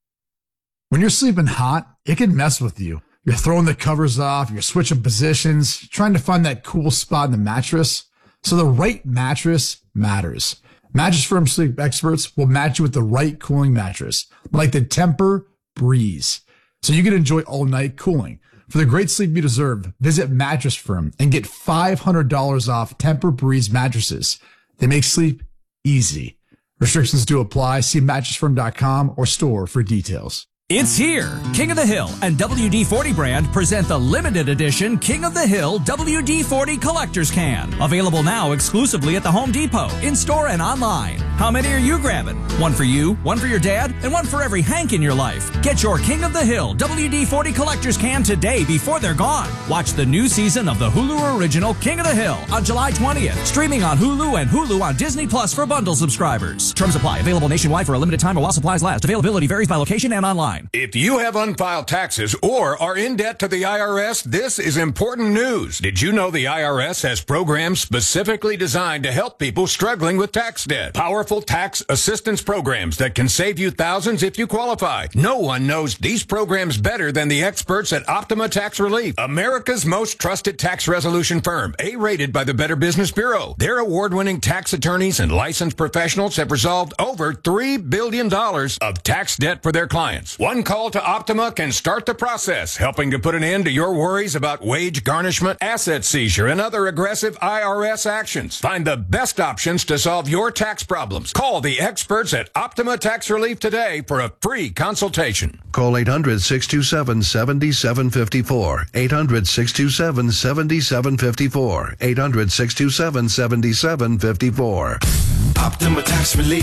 Speaker 18: When you're sleeping hot, it can mess with you. You're throwing the covers off, you're switching positions, trying to find that cool spot in the mattress. So the right mattress matters. Mattress Firm sleep experts will match you with the right cooling mattress, like the Tempur-Breeze, so you can enjoy all night cooling. For the great sleep you deserve, visit Mattress Firm and get five hundred dollars off Tempur-Breeze mattresses. They make sleep easy. Restrictions do apply. See mattress firm dot com or store for details.
Speaker 19: It's here. King of the Hill and W D forty brand present the limited edition King of the Hill W D forty Collector's Can. Available now exclusively at the Home Depot, in-store and online. How many are you grabbing? One for you, one for your dad, and one for every Hank in your life. Get your King of the Hill W D forty Collector's Can today before they're gone. Watch the new season of the Hulu original King of the Hill on July twentieth. Streaming on Hulu and Hulu on Disney Plus for bundle subscribers. Terms apply. Available nationwide for a limited time or while supplies last. Availability varies by location and online.
Speaker 20: If you have unfiled taxes or are in debt to the I R S, this is important news. Did you know the I R S has programs specifically designed to help people struggling with tax debt? Powerful tax assistance programs that can save you thousands if you qualify. No one knows these programs better than the experts at Optima Tax Relief, America's most trusted tax resolution firm, A-rated by the Better Business Bureau. Their award-winning tax attorneys and licensed professionals have resolved over three billion dollars of tax debt for their clients. One call to Optima can start the process, helping to put an end to your worries about wage garnishment, asset seizure, and other aggressive I R S actions. Find the best options to solve your tax problems. Call the experts at Optima Tax Relief today for a free consultation.
Speaker 21: Call eight hundred, six two seven, seven seven five four. eight hundred, six two seven, seven seven five four. eight hundred, six two seven, seven seven five four.
Speaker 14: Optima Tax Relief.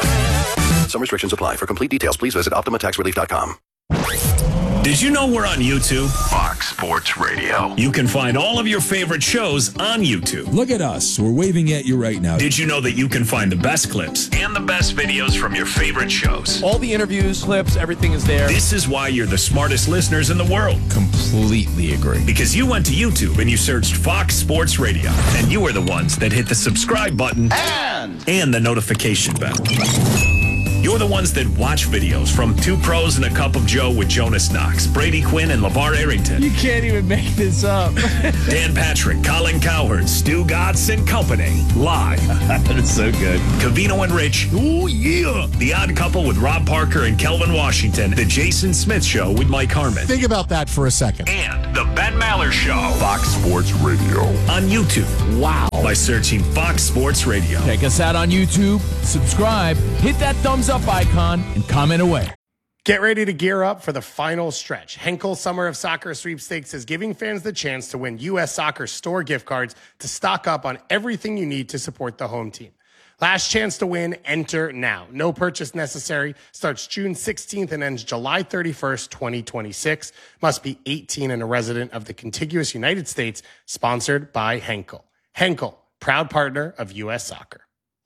Speaker 21: Some restrictions apply. For complete details, please visit optima tax relief dot com.
Speaker 14: Did you know we're on YouTube?
Speaker 21: Fox
Speaker 14: Sports Radio. You can find all of your favorite shows on YouTube.
Speaker 1: Look at us. We're waving at you right now.
Speaker 14: Did you know that you can find the best clips and the best videos from your favorite shows?
Speaker 16: All the interviews, clips, everything is there.
Speaker 14: This is why you're the smartest listeners in the world.
Speaker 1: Completely agree.
Speaker 14: Because you went to YouTube and you searched Fox Sports Radio, and you were the ones that hit the subscribe button and, and the notification bell. You're the ones that watch videos from Two Pros and a Cup of Joe with Jonas Knox, Brady Quinn, and LeVar Arrington.
Speaker 22: You can't even make this up.
Speaker 14: Dan Patrick, Colin Cowherd, Stu Gatz and Company. Live.
Speaker 22: That is so good.
Speaker 14: Covino and Rich. Oh, yeah. The Odd Couple with Rob Parker and Kelvin Washington. The Jason Smith Show with Mike Harmon.
Speaker 16: Think about that for a second.
Speaker 14: And The Ben Maller Show. Fox Sports Radio. On YouTube.
Speaker 22: Wow.
Speaker 14: By searching Fox Sports Radio.
Speaker 22: Check us out on YouTube. Subscribe. Hit that thumbs up icon and comment away.
Speaker 16: Get ready to gear up for the final stretch. Henkel Summer of Soccer Sweepstakes is giving fans the chance to win U S Soccer store gift cards to stock up on everything you need to support the home team. Last chance to win, enter now. No purchase necessary. Starts June sixteenth and ends July thirty-first, twenty twenty-six. Must be eighteen and a resident of the contiguous United States. Sponsored by Henkel. Henkel, proud partner of U S Soccer.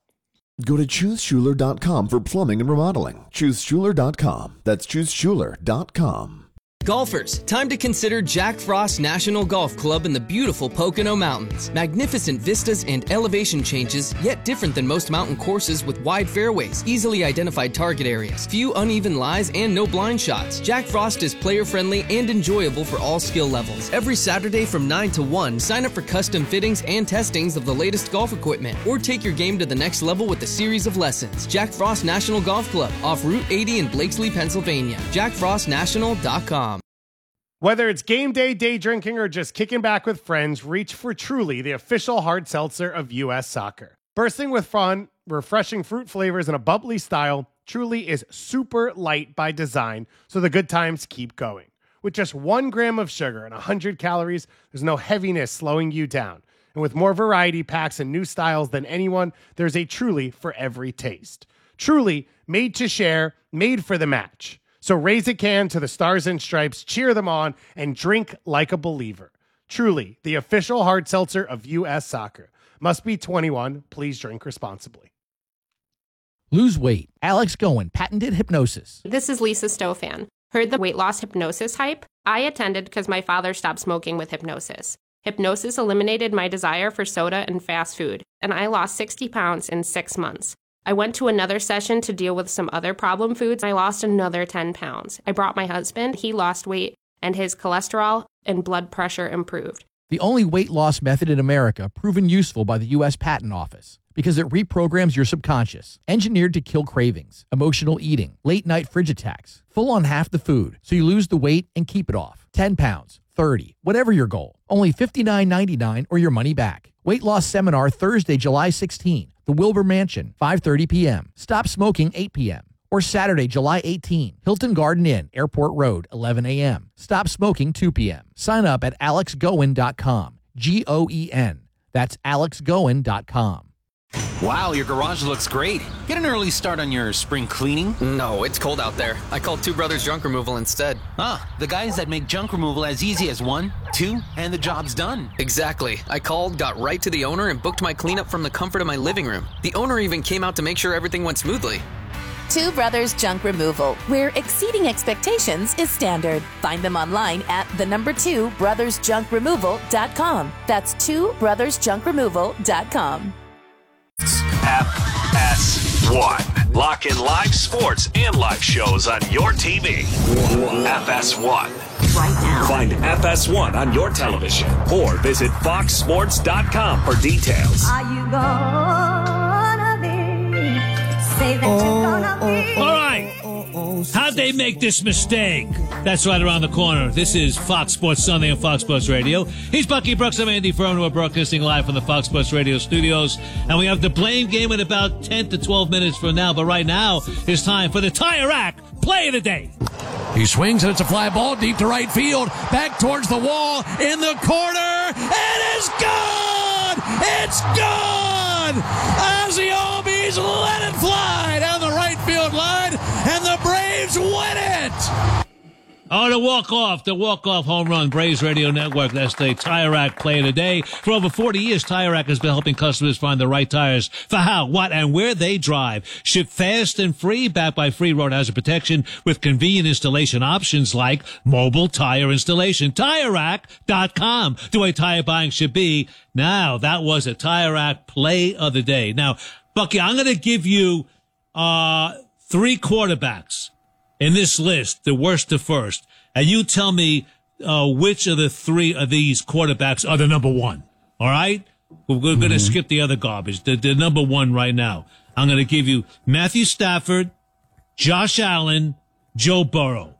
Speaker 10: Go to choose schuler dot com for plumbing and remodeling. choose schuler dot com. That's choose schuler dot com.
Speaker 23: Golfers, time to consider Jack Frost National Golf Club in the beautiful Pocono Mountains. Magnificent vistas and elevation changes, yet different than most mountain courses with wide fairways, easily identified target areas, few uneven lies, and no blind shots. Jack Frost is player-friendly and enjoyable for all skill levels. Every Saturday from nine to one, sign up for custom fittings and testings of the latest golf equipment, or take your game to the next level with a series of lessons. Jack Frost National Golf Club, off Route eighty in Blakesley, Pennsylvania. jack frost national dot com.
Speaker 16: Whether it's game day, day drinking, or just kicking back with friends, reach for Truly, the official hard seltzer of U S Soccer. Bursting with fun, refreshing fruit flavors, and a bubbly style, Truly is super light by design, so the good times keep going. With just one gram of sugar and one hundred calories, there's no heaviness slowing you down. And with more variety packs and new styles than anyone, there's a Truly for every taste. Truly, made to share, made for the match. So raise a can to the Stars and Stripes, cheer them on, and drink like a believer. Truly, the official hard seltzer of U S Soccer. Must be twenty-one. Please drink responsibly.
Speaker 4: Lose weight. Alex Goen, patented hypnosis.
Speaker 24: This is Lisa Stofan. Heard the weight loss hypnosis hype? I attended because my father stopped smoking with hypnosis. Hypnosis eliminated my desire for soda and fast food, and I lost sixty pounds in six months. I went to another session to deal with some other problem foods. I lost another ten pounds. I brought my husband. He lost weight, and his cholesterol and blood pressure improved.
Speaker 4: The only weight loss method in America proven useful by the U S Patent Office because it reprograms your subconscious, engineered to kill cravings, emotional eating, late night fridge attacks, full on half the food, so you lose the weight and keep it off. ten pounds, thirty, whatever your goal. Only fifty-nine ninety-nine or your money back. Weight loss seminar Thursday, July sixteenth. The Wilbur Mansion, five thirty p.m. Stop smoking, eight p.m. Or Saturday, July eighteenth. Hilton Garden Inn, Airport Road, eleven a.m. Stop smoking, two p.m. Sign up at alex goen dot com. G O E N. That's alex goen dot com.
Speaker 25: Wow, your garage looks great. Get an early start on your spring cleaning?
Speaker 23: No, it's cold out there. I called Two Brothers Junk Removal instead.
Speaker 25: Ah, the guys that make junk removal as easy as one, two, and the job's done.
Speaker 23: Exactly. I called, got right to the owner, and booked my cleanup from the comfort of my living room. The owner even came out to make sure everything went smoothly.
Speaker 26: Two Brothers Junk Removal, where exceeding expectations is standard. Find them online at the number two brothers junk removal dot com. That's two brothers junk removal dot com.
Speaker 14: F S one. Lock in live sports and live shows on your T V. F S one.
Speaker 26: Right now.
Speaker 14: Find F S one on your television or visit fox sports dot com for details.
Speaker 26: Are you gonna be? Say that you're gonna be.
Speaker 2: All right. How'd they make this mistake? That's right around the corner. This is Fox Sports Sunday on Fox Sports Radio. He's Bucky Brooks. I'm Andy Furman. We're broadcasting live from the Fox Sports Radio studios. And we have the blame game in about ten to twelve minutes from now. But right now, it's time for the Tire Rack Play of the Day.
Speaker 27: He swings and it's a fly ball deep to right field. Back towards the wall in the corner. It is gone! It's gone! Ozzy Albies let it fly down the right field line, and the Braves win it!
Speaker 2: Oh, the walk-off, the walk-off home run, Braves Radio Network. That's the Tire Rack Play of the Day. For over forty years, Tire Rack has been helping customers find the right tires for how, what, and where they drive. Ship fast and free, backed by free road hazard protection with convenient installation options like mobile tire installation. Tire Rack dot com. The way tire buying should be. Now, that was a Tire Rack Play of the Day. Now, Bucky, I'm going to give you uh three quarterbacks in this list, the worst to first, and you tell me uh which of the three of these quarterbacks are the number one. All right? We're going to mm-hmm. skip the other garbage. The, the number one right now. I'm going to give you Matthew Stafford, Josh Allen, Joe Burrow.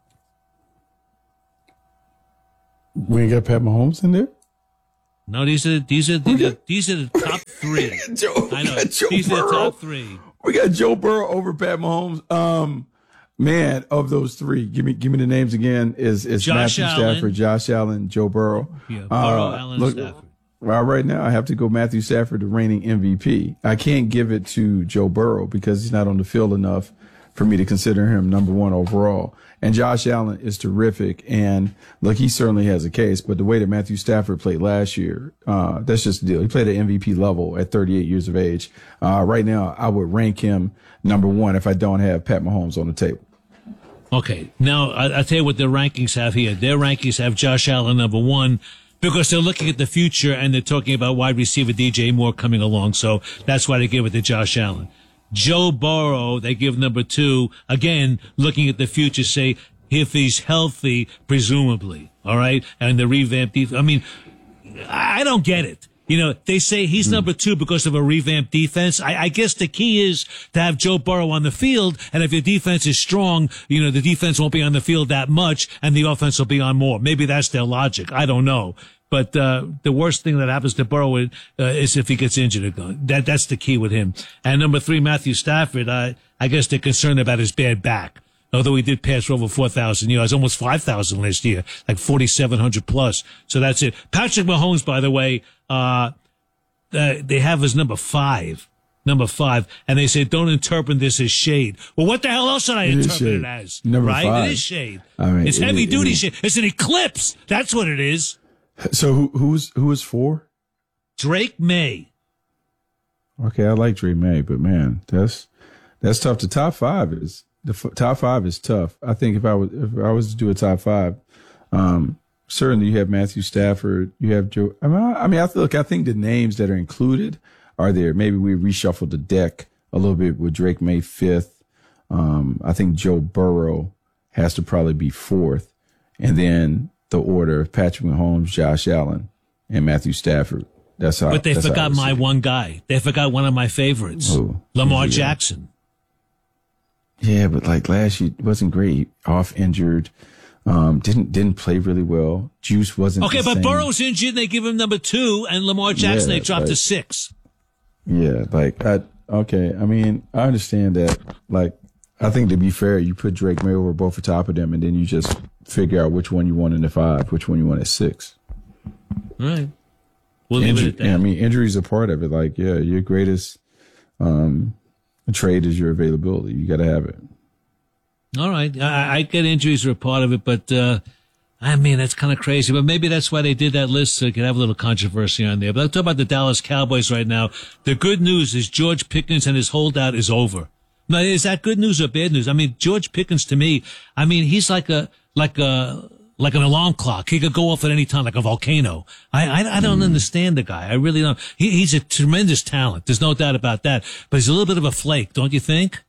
Speaker 3: We ain't got Pat Mahomes in there?
Speaker 2: No, these are these are these are, these are the top three.
Speaker 3: Joe,
Speaker 2: I know.
Speaker 3: Joe
Speaker 2: These
Speaker 3: Burrow.
Speaker 2: are the top three.
Speaker 3: We got Joe Burrow over Pat Mahomes. Um, man, of those three, give me give me the names again. Is is
Speaker 2: Josh
Speaker 3: Matthew
Speaker 2: Allen.
Speaker 3: Stafford, Josh Allen, Joe Burrow?
Speaker 2: Yeah, Burrow,
Speaker 3: Uh,
Speaker 2: Allen,
Speaker 3: look,
Speaker 2: Stafford.
Speaker 3: Well, right now I have to go Matthew Stafford, the reigning M V P. I can't give it to Joe Burrow because he's not on the field enough for me to consider him number one overall. And Josh Allen is terrific. And look, he certainly has a case, but the way that Matthew Stafford played last year, uh, that's just the deal. He played at M V P level at thirty-eight years of age. Uh, right now I would rank him number one if I don't have Pat Mahomes on the table.
Speaker 2: Okay. Now, I, I'll tell you what their rankings have here. Their rankings have Josh Allen number one because they're looking at the future and they're talking about wide receiver D J Moore coming along. So that's why they give it to Josh Allen. Joe Burrow, they give number two. Again, looking at the future, say, if he's healthy, presumably. All right? And the revamped defense. I mean, I don't get it. You know, they say he's number two because of a revamped defense. I, I guess the key is to have Joe Burrow on the field, and if your defense is strong, you know, the defense won't be on the field that much, and the offense will be on more. Maybe that's their logic. I don't know. But uh the worst thing that happens to Burrow uh, is if he gets injured. That That's the key with him. And number three, Matthew Stafford, I, I guess they're concerned about his bad back. Although he did pass for over four thousand yards, almost five thousand last year, like forty-seven hundred plus. So that's it. Patrick Mahomes, by the way, uh, uh they have as number five. Number five. And they say, don't interpret this as shade. Well, what the hell else should I
Speaker 3: It is
Speaker 2: interpret
Speaker 3: shade.
Speaker 2: it as?
Speaker 3: Number
Speaker 2: right?
Speaker 3: five.
Speaker 2: It is shade.
Speaker 3: I mean,
Speaker 2: it's
Speaker 3: it-
Speaker 2: heavy
Speaker 3: it-
Speaker 2: duty
Speaker 3: it-
Speaker 2: shade. It's an eclipse. That's what it is.
Speaker 3: So who who's who is four?
Speaker 2: Drake May.
Speaker 3: Okay, I like Dre May, but man, that's that's tough. The top five is the f- top five is tough. I think if I was if I was to do a top five, um, certainly you have Matthew Stafford, you have Joe. I mean, I, I mean, I look. I think the names that are included are there. Maybe we reshuffled the deck a little bit with Drake May fifth. Um, I think Joe Burrow has to probably be fourth, and then the order of Patrick Mahomes, Josh Allen, and Matthew Stafford. That's how.
Speaker 2: But they
Speaker 3: that's how I
Speaker 2: forgot
Speaker 3: would
Speaker 2: my
Speaker 3: see it.
Speaker 2: one guy. They forgot one of my favorites,
Speaker 3: Who?
Speaker 2: Lamar
Speaker 3: Who's he?
Speaker 2: Jackson.
Speaker 3: Yeah, but like last year wasn't great. Off injured, um, didn't didn't play really well. Juice wasn't
Speaker 2: Okay,
Speaker 3: the
Speaker 2: but
Speaker 3: same.
Speaker 2: Burrow's injured, and they give him number two, and Lamar Jackson,
Speaker 3: Yeah,
Speaker 2: they dropped to
Speaker 3: like-
Speaker 2: six.
Speaker 3: Yeah, like I okay. I mean, I understand that. Like, I think to be fair, you put Drake May over both the top of them, and then you just figure out which one you want in the five, which one you want at six.
Speaker 2: All right. We'll leave
Speaker 3: Injury,
Speaker 2: it at that.
Speaker 3: yeah, I mean, injuries are part of it. Like, yeah, your greatest um, trade is your availability. You got to have it.
Speaker 2: All right. I, I get injuries are a part of it, but, uh, I mean, that's kind of crazy, but maybe that's why they did that list so it could have a little controversy on there. But I'm talking about the Dallas Cowboys right now. The good news is George Pickens and his holdout is over. Now, is that good news or bad news? I mean, George Pickens to me, I mean, he's like a, like a, like an alarm clock. He could go off at any time, like a volcano. I, I, I don't
Speaker 3: Mm.
Speaker 2: understand the guy. I really don't. He, he's a tremendous talent. There's no doubt about that. But he's a little bit of a flake, don't you think?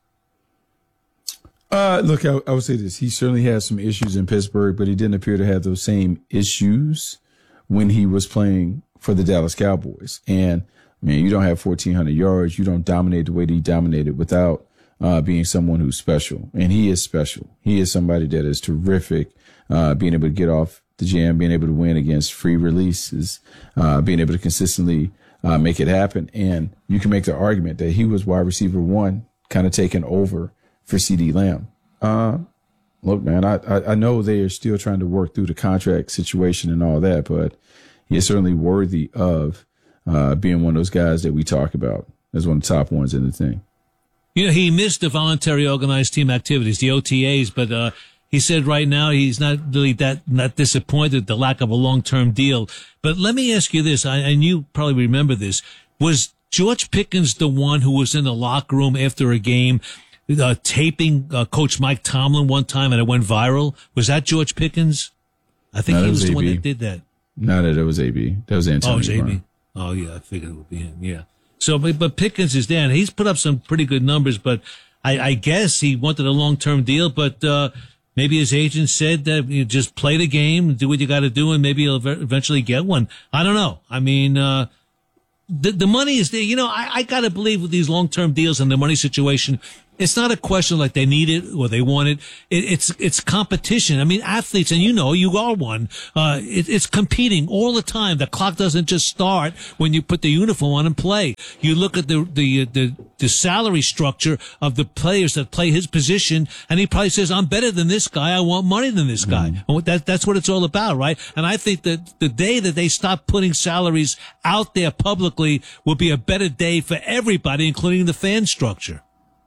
Speaker 3: Uh, look, I, I would say this. He certainly has some issues in Pittsburgh, but he didn't appear to have those same issues when he was playing for the Dallas Cowboys. And, man, you don't have fourteen hundred yards. You don't dominate the way that he dominated without uh, being someone who's special. And he is special. He is somebody that is terrific, uh, being able to get off the jam, being able to win against free releases, uh, being able to consistently uh, make it happen. And you can make the argument that he was wide receiver one, kind of taking over for CeeDee Lamb. Uh, look, man, I, I, I know they are still trying to work through the contract situation and all that, but he is certainly worthy of uh, being one of those guys that we talk about as one of the top ones in the thing.
Speaker 2: You know, he missed the voluntary organized team activities, the O T As, but uh, he said right now he's not really that not disappointed at the lack of a long-term deal. But let me ask you this, I, and you probably remember this. Was George Pickens the one who was in the locker room after a game uh, taping uh, Coach Mike Tomlin one time and it went viral? Was that George Pickens? I think
Speaker 3: No,
Speaker 2: he
Speaker 3: that
Speaker 2: was,
Speaker 3: was
Speaker 2: the one
Speaker 3: A B.
Speaker 2: that did that.
Speaker 3: No, that it was A B. That was Antonio
Speaker 2: Oh, it was A B.
Speaker 3: Brown.
Speaker 2: Oh, yeah, I figured it would be him, yeah. So, but, but Pickens is there, and he's put up some pretty good numbers, but I, I guess he wanted a long-term deal, but uh maybe his agent said that you just play the game, do what you got to do, and maybe he'll ev- eventually get one. I don't know. I mean, uh the, the money is there. You know, I, I got to believe with these long-term deals and the money situation, it's not a question like they need it or they want it. it it's it's competition. I mean, athletes, and you know, you are one. Uh, it, it's competing all the time. The clock doesn't just start when you put the uniform on and play. You look at the the the, the salary structure of the players that play his position, and he probably says, "I'm better than this guy. I want money than this guy."
Speaker 3: Mm-hmm.
Speaker 2: And what that that's what it's all about, right? And I think that the day that they stop putting salaries out there publicly will be a better day for everybody, including the fan structure.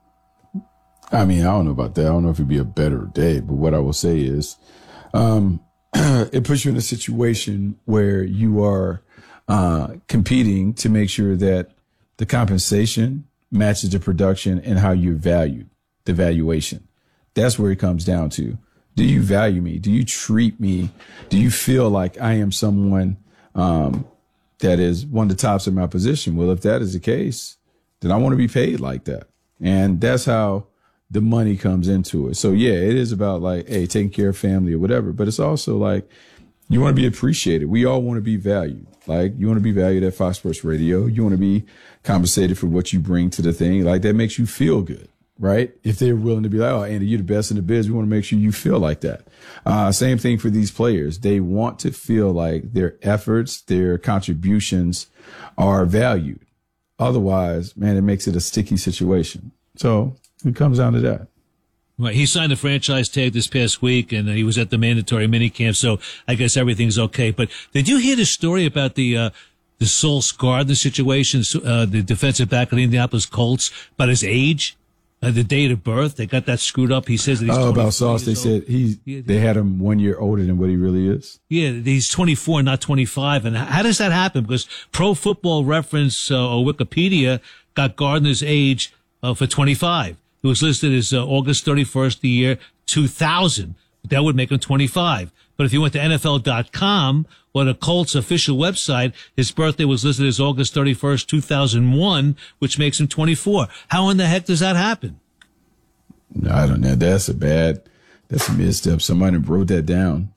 Speaker 3: I mean, I don't know about that. I don't know if it'd be a better day, but what I will say is, um, it puts you in a situation where you are, uh, competing to make sure that the compensation matches the production and how you're valued, the valuation. That's where it comes down to. Do you value me? Do you treat me? Do you feel like I am someone, um, that is one of the tops of my position? Well, if that is the case, then I want to be paid like that. And that's how the money comes into it. So yeah, it is about like, hey, taking care of family or whatever, but it's also like, you want to be appreciated. We all want to be valued. Like, you want to be valued at Fox Sports Radio. You want to be compensated for what you bring to the thing. Like, that makes you feel good, right? If they're willing to be like, oh, Andy, you're the best in the biz, we want to make sure you feel like that. Uh, same thing for these players. They want to feel like their efforts, their contributions are valued. Otherwise, man, it makes it a sticky situation. So it comes down to that.
Speaker 2: Right. He signed a franchise tag this past week, and he was at the mandatory minicamp, so I guess everything's okay. But did you hear the story about the uh, the Sauce Gardner situation, uh, the defensive back of the Indianapolis Colts, about his age, uh, the date of birth? They got that screwed up. He says that he's
Speaker 3: oh, about Sauce, they
Speaker 2: old.
Speaker 3: said he they had him one year older than what he really is.
Speaker 2: Yeah, he's twenty-four, not twenty-five. And how does that happen? Because Pro Football Reference uh, or Wikipedia got Gardner's age uh, for twenty-five. It was listed as uh, August thirty-first, the year two thousand. That would make him twenty-five. But if you went to N F L dot com or the Colts official website, his birthday was listed as August thirty-first, two thousand one, which makes him twenty-four. How in the heck does that happen?
Speaker 3: I don't know. That's a bad, that's a misstep. Somebody wrote that down.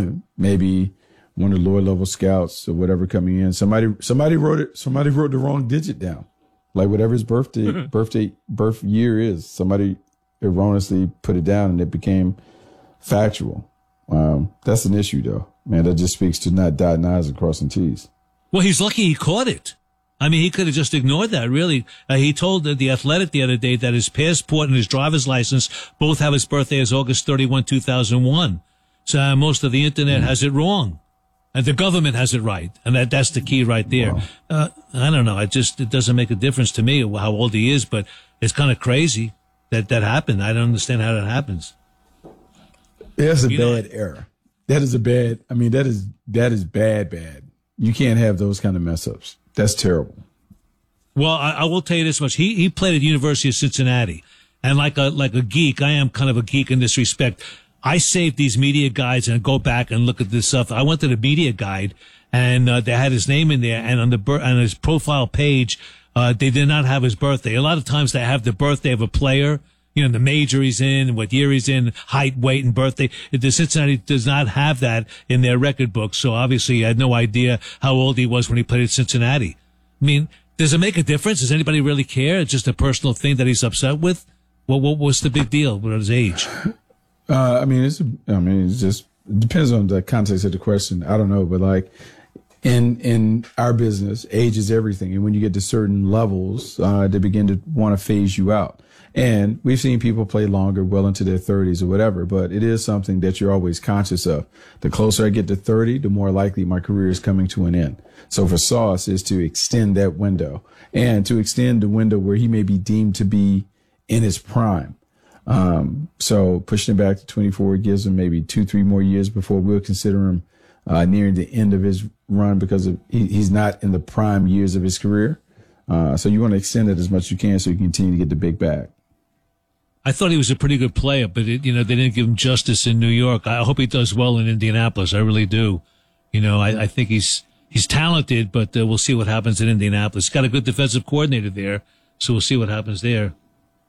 Speaker 3: Maybe one of the lower level scouts or whatever coming in. Somebody, somebody wrote it. Somebody wrote the wrong digit down. Like whatever his birthday, birthday, birth year is, somebody erroneously put it down and it became factual. Um, that's an issue though, man. That just speaks to not dotting I's and crossing T's.
Speaker 2: Well, he's lucky he caught it. I mean, he could have just ignored that, really. Uh, he told the Athletic the other day that his passport and his driver's license both have his birthday as August thirty-first, two thousand one. So uh, most of the internet has it wrong. And the government has it right. And that, that's the key right there. Wow. Uh, I don't know. It just, it doesn't make a difference to me how old he is, but it's kind of crazy that that happened. I don't understand how that happens.
Speaker 3: That's a
Speaker 2: You
Speaker 3: bad
Speaker 2: know,
Speaker 3: error. That is a bad, I mean, that is, that is bad, bad. You can't have those kind of mess ups. That's terrible.
Speaker 2: Well, I, I will tell you this much. He, he played at the University of Cincinnati. And like a, like a geek, I am kind of a geek in this respect. I saved these media guides and go back and look at this stuff. I went to the media guide and uh, they had his name in there, and on the bir- on his profile page, uh, they did not have his birthday. A lot of times they have the birthday of a player, you know, the major he's in, what year he's in, height, weight, and birthday. The Cincinnati does not have that in their record book. So obviously I had no idea how old he was when he played at Cincinnati. I mean, does it make a difference? Does anybody really care? It's just a personal thing that he's upset with. Well, what what's the big deal with his age?
Speaker 3: Uh, I mean, it's, I mean, it's just, it depends on the context of the question. I don't know, but like in, in our business, age is everything. And when you get to certain levels, uh, they begin to want to phase you out. And we've seen people play longer, well into their thirties or whatever, but it is something that you're always conscious of. The closer I get to thirty, the more likely my career is coming to an end. So for Sauce is to extend that window and to extend the window where he may be deemed to be in his prime. Um, so pushing it back to twenty-four gives him maybe two, three more years before we'll consider him uh, nearing the end of his run because of, he, he's not in the prime years of his career. Uh, so you want to extend it as much as you can so you continue to get the big bag.
Speaker 2: I thought he was a pretty good player, but it, you know, they didn't give him justice in New York. I hope he does well in Indianapolis. I really do. You know, I, I think he's, he's talented, but uh, we'll see what happens in Indianapolis. Got a good defensive coordinator there. So we'll see what happens there.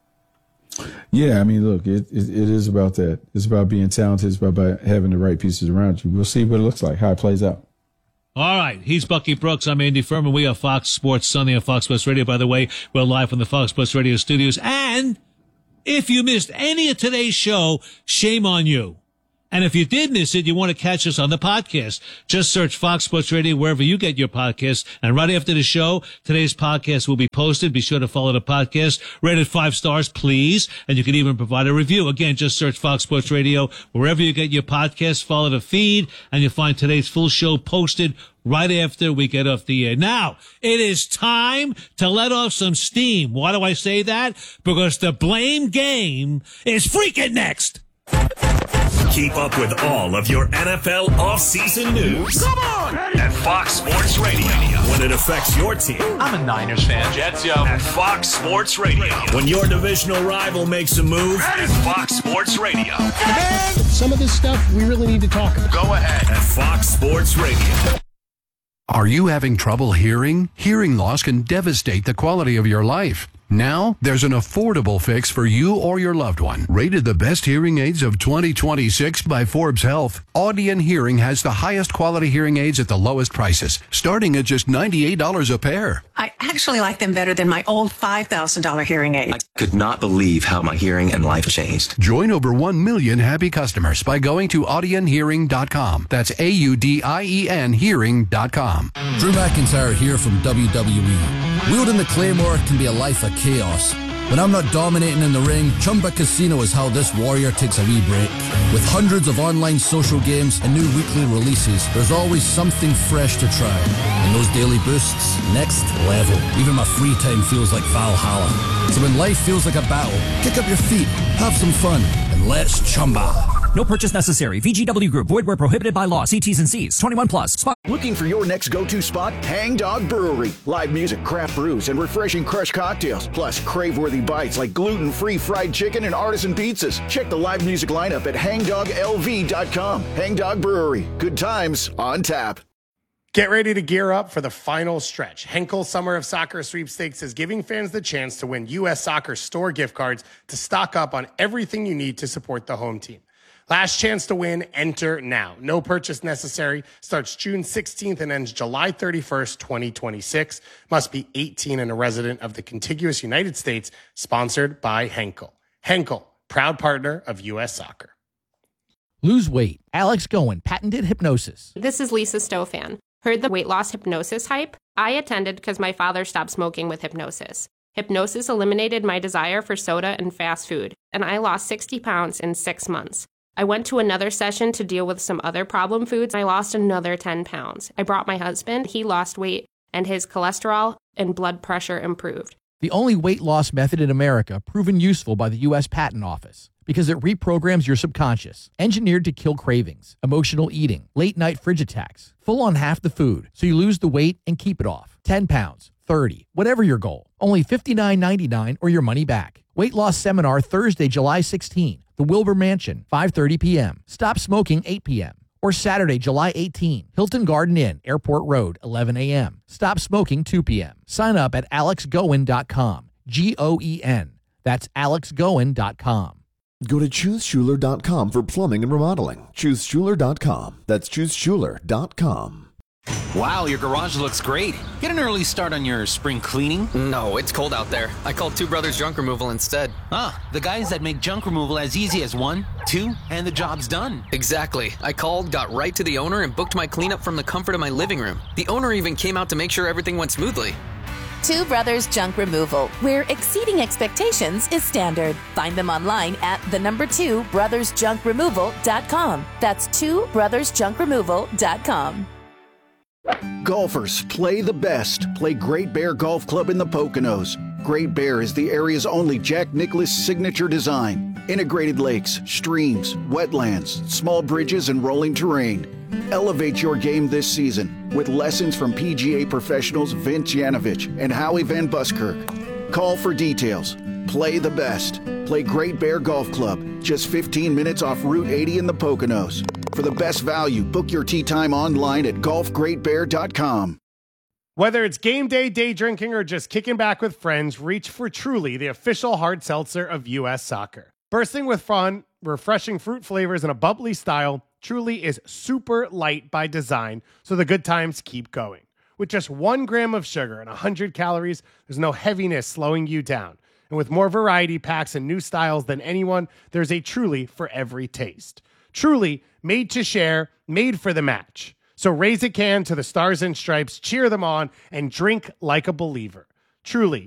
Speaker 3: Yeah, I mean, look, it, it it is about that. It's about being talented. It's about, about having the right pieces around you. We'll see what it looks like, how it plays out.
Speaker 2: All right. He's Bucky Brooks. I'm Andy Furman. We are Fox Sports Sunday on Fox Sports Radio. By the way, we're live from the Fox Sports Radio studios. And if you missed any of today's show, shame on you. And if you did miss it, you want to catch us on the podcast. Just search Fox Sports Radio wherever you get your podcasts. And right after the show, today's podcast will be posted. Be sure to follow the podcast. Rate it five stars, please. And you can even provide a review. Again, just search Fox Sports Radio wherever you get your podcasts. Follow the feed, and you'll find today's full show posted right after we get off the air. Now, it is time to let off some steam. Why do I say that? Because the blame game is freaking next.
Speaker 14: Keep up with all of your N F L offseason news.
Speaker 5: Come on!
Speaker 14: At Fox Sports Radio. When it affects your team.
Speaker 25: I'm a Niners fan. Jets, yo.
Speaker 14: At Fox Sports Radio. When your divisional rival makes a move. At Fox Sports Radio.
Speaker 6: Man, some of this stuff we really need to talk about.
Speaker 14: Go ahead. At Fox Sports Radio.
Speaker 21: Are you having trouble hearing? Hearing loss can devastate the quality of your life. Now, there's an affordable fix for you or your loved one. Rated the best hearing aids of twenty twenty-six by Forbes Health, Audion Hearing has the highest quality hearing aids at the lowest prices, starting at just ninety-eight dollars a pair.
Speaker 7: I actually like them better than my old five thousand dollars hearing aid.
Speaker 8: I could not believe how my hearing and life changed.
Speaker 21: Join over one million happy customers by going to audion hearing dot com. That's A U D I E N hearing dot com.
Speaker 27: Drew McIntyre here from W W E. Wielding the Claymore can be a life of chaos. When I'm not dominating in the ring, Chumba Casino is how this warrior takes a wee break. With hundreds of online social games and new weekly releases, there's always something fresh to try. And those daily boosts, next level. Even my free time feels like Valhalla. So when life feels like a battle, kick up your feet, have some fun, and let's Chumba.
Speaker 19: No purchase necessary. V G W Group. Void where prohibited by law. See T's and C's. twenty-one plus. Spot.
Speaker 11: Looking for your next go-to spot? Hang Dog Brewery. Live music, craft brews, and refreshing crushed cocktails. Plus, crave-worthy bites like gluten-free fried chicken and artisan pizzas. Check the live music lineup at hang dog L V dot com. Hang Dog Brewery. Good times on tap.
Speaker 16: Get ready to gear up for the final stretch. Henkel Summer of Soccer Sweepstakes is giving fans the chance to win U S Soccer store gift cards to stock up on everything you need to support the home team. Last chance to win, enter now. No purchase necessary. Starts June sixteenth and ends July thirty-first, twenty twenty-six. Must be eighteen and a resident of the contiguous United States. Sponsored by Henkel. Henkel, proud partner of U S Soccer.
Speaker 12: Lose weight. Alex Goen, patented hypnosis.
Speaker 24: This is Lisa Stofan. Heard the weight loss hypnosis hype? I attended because my father stopped smoking with hypnosis. Hypnosis eliminated my desire for soda and fast food, and I lost sixty pounds in six months. I went to another session to deal with some other problem foods. I lost another ten pounds. I brought my husband. He lost weight, and his cholesterol and blood pressure improved.
Speaker 12: The only weight loss method in America proven useful by the U S Patent Office because it reprograms your subconscious, engineered to kill cravings, emotional eating, late-night fridge attacks, full on half the food, so you lose the weight and keep it off. ten pounds, thirty, whatever your goal. Only fifty-nine ninety-nine or your money back. Weight loss seminar Thursday, July sixteenth. The Wilbur Mansion, five thirty p.m. Stop smoking, eight p.m. Or Saturday, July eighteenth. Hilton Garden Inn, Airport Road, eleven a.m. Stop smoking, two p.m. Sign up at alex goen dot com. G O E N. That's alex goen dot com.
Speaker 10: Go to choose schuler dot com for plumbing and remodeling. choose schuler dot com. That's choose schuler dot com.
Speaker 25: Wow, your garage looks great. Get an early start on your spring cleaning.
Speaker 23: No, it's cold out there. I called Two Brothers Junk Removal instead.
Speaker 25: Ah, the guys that make junk removal as easy as one, two, and the job's done.
Speaker 23: Exactly. I called, got right to the owner, and booked my cleanup from the comfort of my living room. The owner even came out to make sure everything went smoothly.
Speaker 26: Two Brothers Junk Removal, where exceeding expectations is standard. Find them online at the number two brothers junk removal dot com. That's two brothers junk removal dot com.
Speaker 11: Golfers, play the best. Play Great Bear Golf Club in the Poconos. Great Bear is the area's only Jack Nicklaus signature design. Integrated lakes, streams, wetlands, small bridges, and rolling terrain. Elevate your game this season with lessons from P G A professionals Vince Yanovich and Howie Van Buskirk. Call for details. Play the best. Play Great Bear Golf Club, just fifteen minutes off Route eighty in the Poconos. For the best value, book your tee time online at golf great bear dot com.
Speaker 1: Whether it's game day, day drinking, or just kicking back with friends, reach for Truly, the official hard seltzer of U S Soccer. Bursting with fun, refreshing fruit flavors, and a bubbly style, Truly is super light by design, so the good times keep going. With just one gram of sugar and one hundred calories, there's no heaviness slowing you down. And with more variety packs and new styles than anyone, there's a Truly for every taste. Truly, made to share, made for the match. So raise a can to the Stars and Stripes, cheer them on, and drink like a believer. Truly,